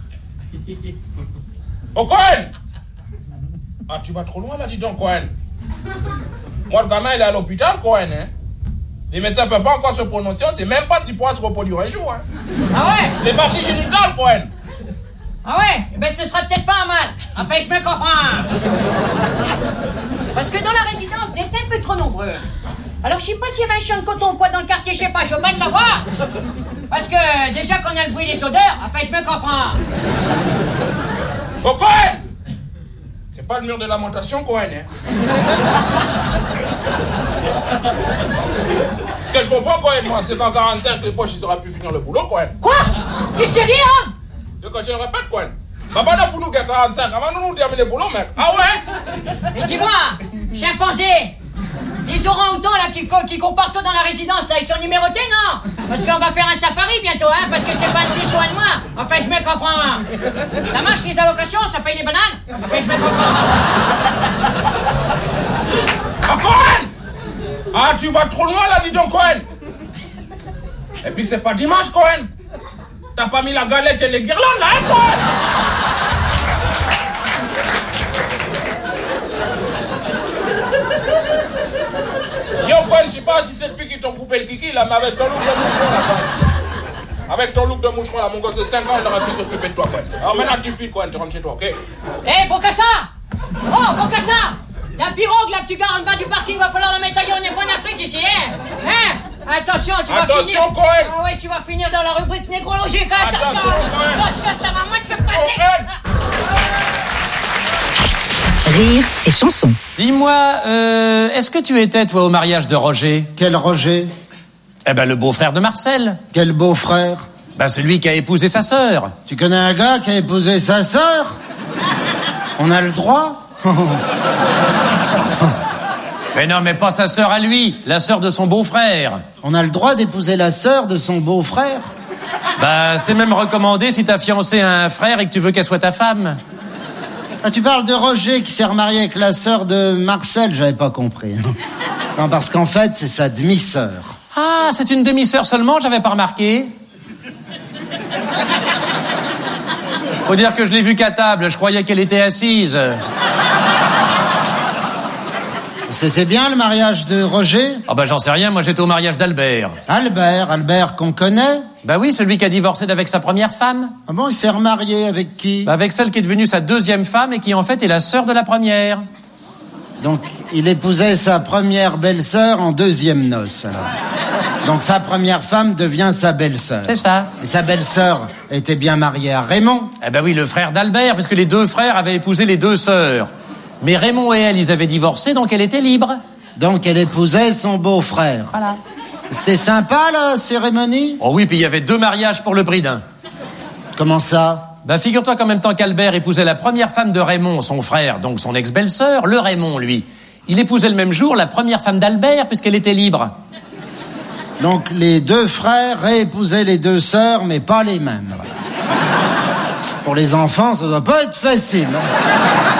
S17: Oh, Cohen! Ah, tu vas trop loin là, dis donc, Cohen. Moi, le gamin, il est à l'hôpital, Cohen, hein. Les médecins ne peuvent pas encore se prononcer, on sait même pas s'il pourra se reproduire un jour, hein.
S16: Ah ouais?
S17: Les parties génitales, Cohen.
S16: Ah ouais? Eh ben ce sera peut-être pas un mal. Enfin je me comprends. Parce que dans la résidence, vous êtes un peu trop nombreux. Alors je sais pas s'il y avait un champ de coton ou quoi dans le quartier, je sais pas, je veux pas le savoir. Parce que déjà qu'on a le bruit des odeurs, enfin je me comprends.
S17: Oh, Cohen! C'est pas le mur de lamentation, Cohen, hein. Ce que je comprends, Cohen, moi, c'est qu'en quarante-cinq, les poches, ils auraient pu finir le boulot, Cohen.
S16: Quoi? Qu'est-ce que tu dis, hein?
S17: C'est quand je le répète, Cohen. Papa n'a foutu qu'à quarante-cinq, avant de nous terminer le boulot, mec. Ah ouais?
S16: Et dis-moi, chimpanzé, les orang-outans là qui, qui courent partout dans la résidence, là, ils sont numérotés, non? Parce qu'on va faire un safari bientôt, hein, parce que c'est pas une plus ou un de moi. Enfin, je me comprends. Ça marche les allocations, ça paye les bananes? Enfin, je me comprends.
S17: Ah, Cohen! Ah, tu vas trop loin là, dis donc, Cohen! Et puis c'est pas dimanche, Cohen. T'as pas mis la galette et les guirlandes, là, hein, Cohen? Yo, Cohen, je sais pas si c'est depuis qu'ils t'ont coupé le kiki, là, mais avec ton look de moucheron, là, Cohen. Avec ton look de moucheron, là, mon gosse de cinq ans, il aurait pu s'occuper de toi, Cohen. Alors maintenant, tu files, Cohen, tu rentres chez toi, ok?
S16: Eh, Bocassa! Oh, Bocassa! La pirogue, là, que tu gares en bas du parking, va falloir la mettre ailleurs, on n'est pas en Afrique, ici, hein? Hein? Attention, tu vas
S17: Attention,
S16: finir...
S17: Cohen!
S16: Ah ouais, tu vas finir dans la rubrique négrologique, hein? Attention!
S17: Attention, Cohen!
S16: Attention, ça va mal se passer!
S1: Rire et chanson.
S5: Dis-moi, euh, est-ce que tu étais, toi, au mariage de Roger?
S6: Quel Roger?
S5: Eh ben, le beau-frère de Marcel.
S6: Quel beau-frère?
S5: Ben, celui qui a épousé sa sœur.
S6: Tu connais un gars qui a épousé sa sœur? On a le droit?
S5: Mais non, mais pas sa sœur à lui, la sœur de son beau-frère.
S6: On a le droit d'épouser la sœur de son beau-frère?
S5: Bah, c'est même recommandé si t'as fiancé un frère et que tu veux qu'elle soit ta femme.
S6: Ah, tu parles de Roger qui s'est remarié avec la sœur de Marcel, j'avais pas compris. Non, parce qu'en fait, c'est sa demi-sœur.
S5: Ah, c'est une demi-sœur seulement, j'avais pas remarqué. Faut dire que je l'ai vue qu'à table, je croyais qu'elle était assise.
S6: C'était bien le mariage de Roger?
S5: Ah bah j'en sais rien, moi j'étais au mariage d'Albert.
S6: Albert, Albert qu'on connaît?
S5: Bah oui, celui qui a divorcé d'avec sa première femme.
S6: Ah bon, il s'est remarié avec qui?
S5: Bah avec celle qui est devenue sa deuxième femme et qui en fait est la sœur de la première.
S6: Donc il épousait sa première belle-sœur en deuxième noce alors. Donc sa première femme devient sa belle-sœur.
S5: C'est ça.
S6: Et sa belle-sœur était bien mariée à Raymond?
S5: Eh ben oui, le frère d'Albert, puisque les deux frères avaient épousé les deux sœurs. Mais Raymond et elle, ils avaient divorcé, donc elle était libre.
S6: Donc elle épousait son beau-frère.
S5: Voilà.
S6: C'était sympa, la cérémonie?
S5: Oh oui, puis il y avait deux mariages pour le prix d'un.
S6: Comment ça?
S5: Bah figure-toi qu'en même temps qu'Albert épousait la première femme de Raymond, son frère, donc son ex-belle-sœur, le Raymond, lui, il épousait le même jour la première femme d'Albert, puisqu'elle était libre.
S6: Donc les deux frères réépousaient les deux sœurs, mais pas les mêmes. Pour les enfants, ça doit pas être facile. Hein.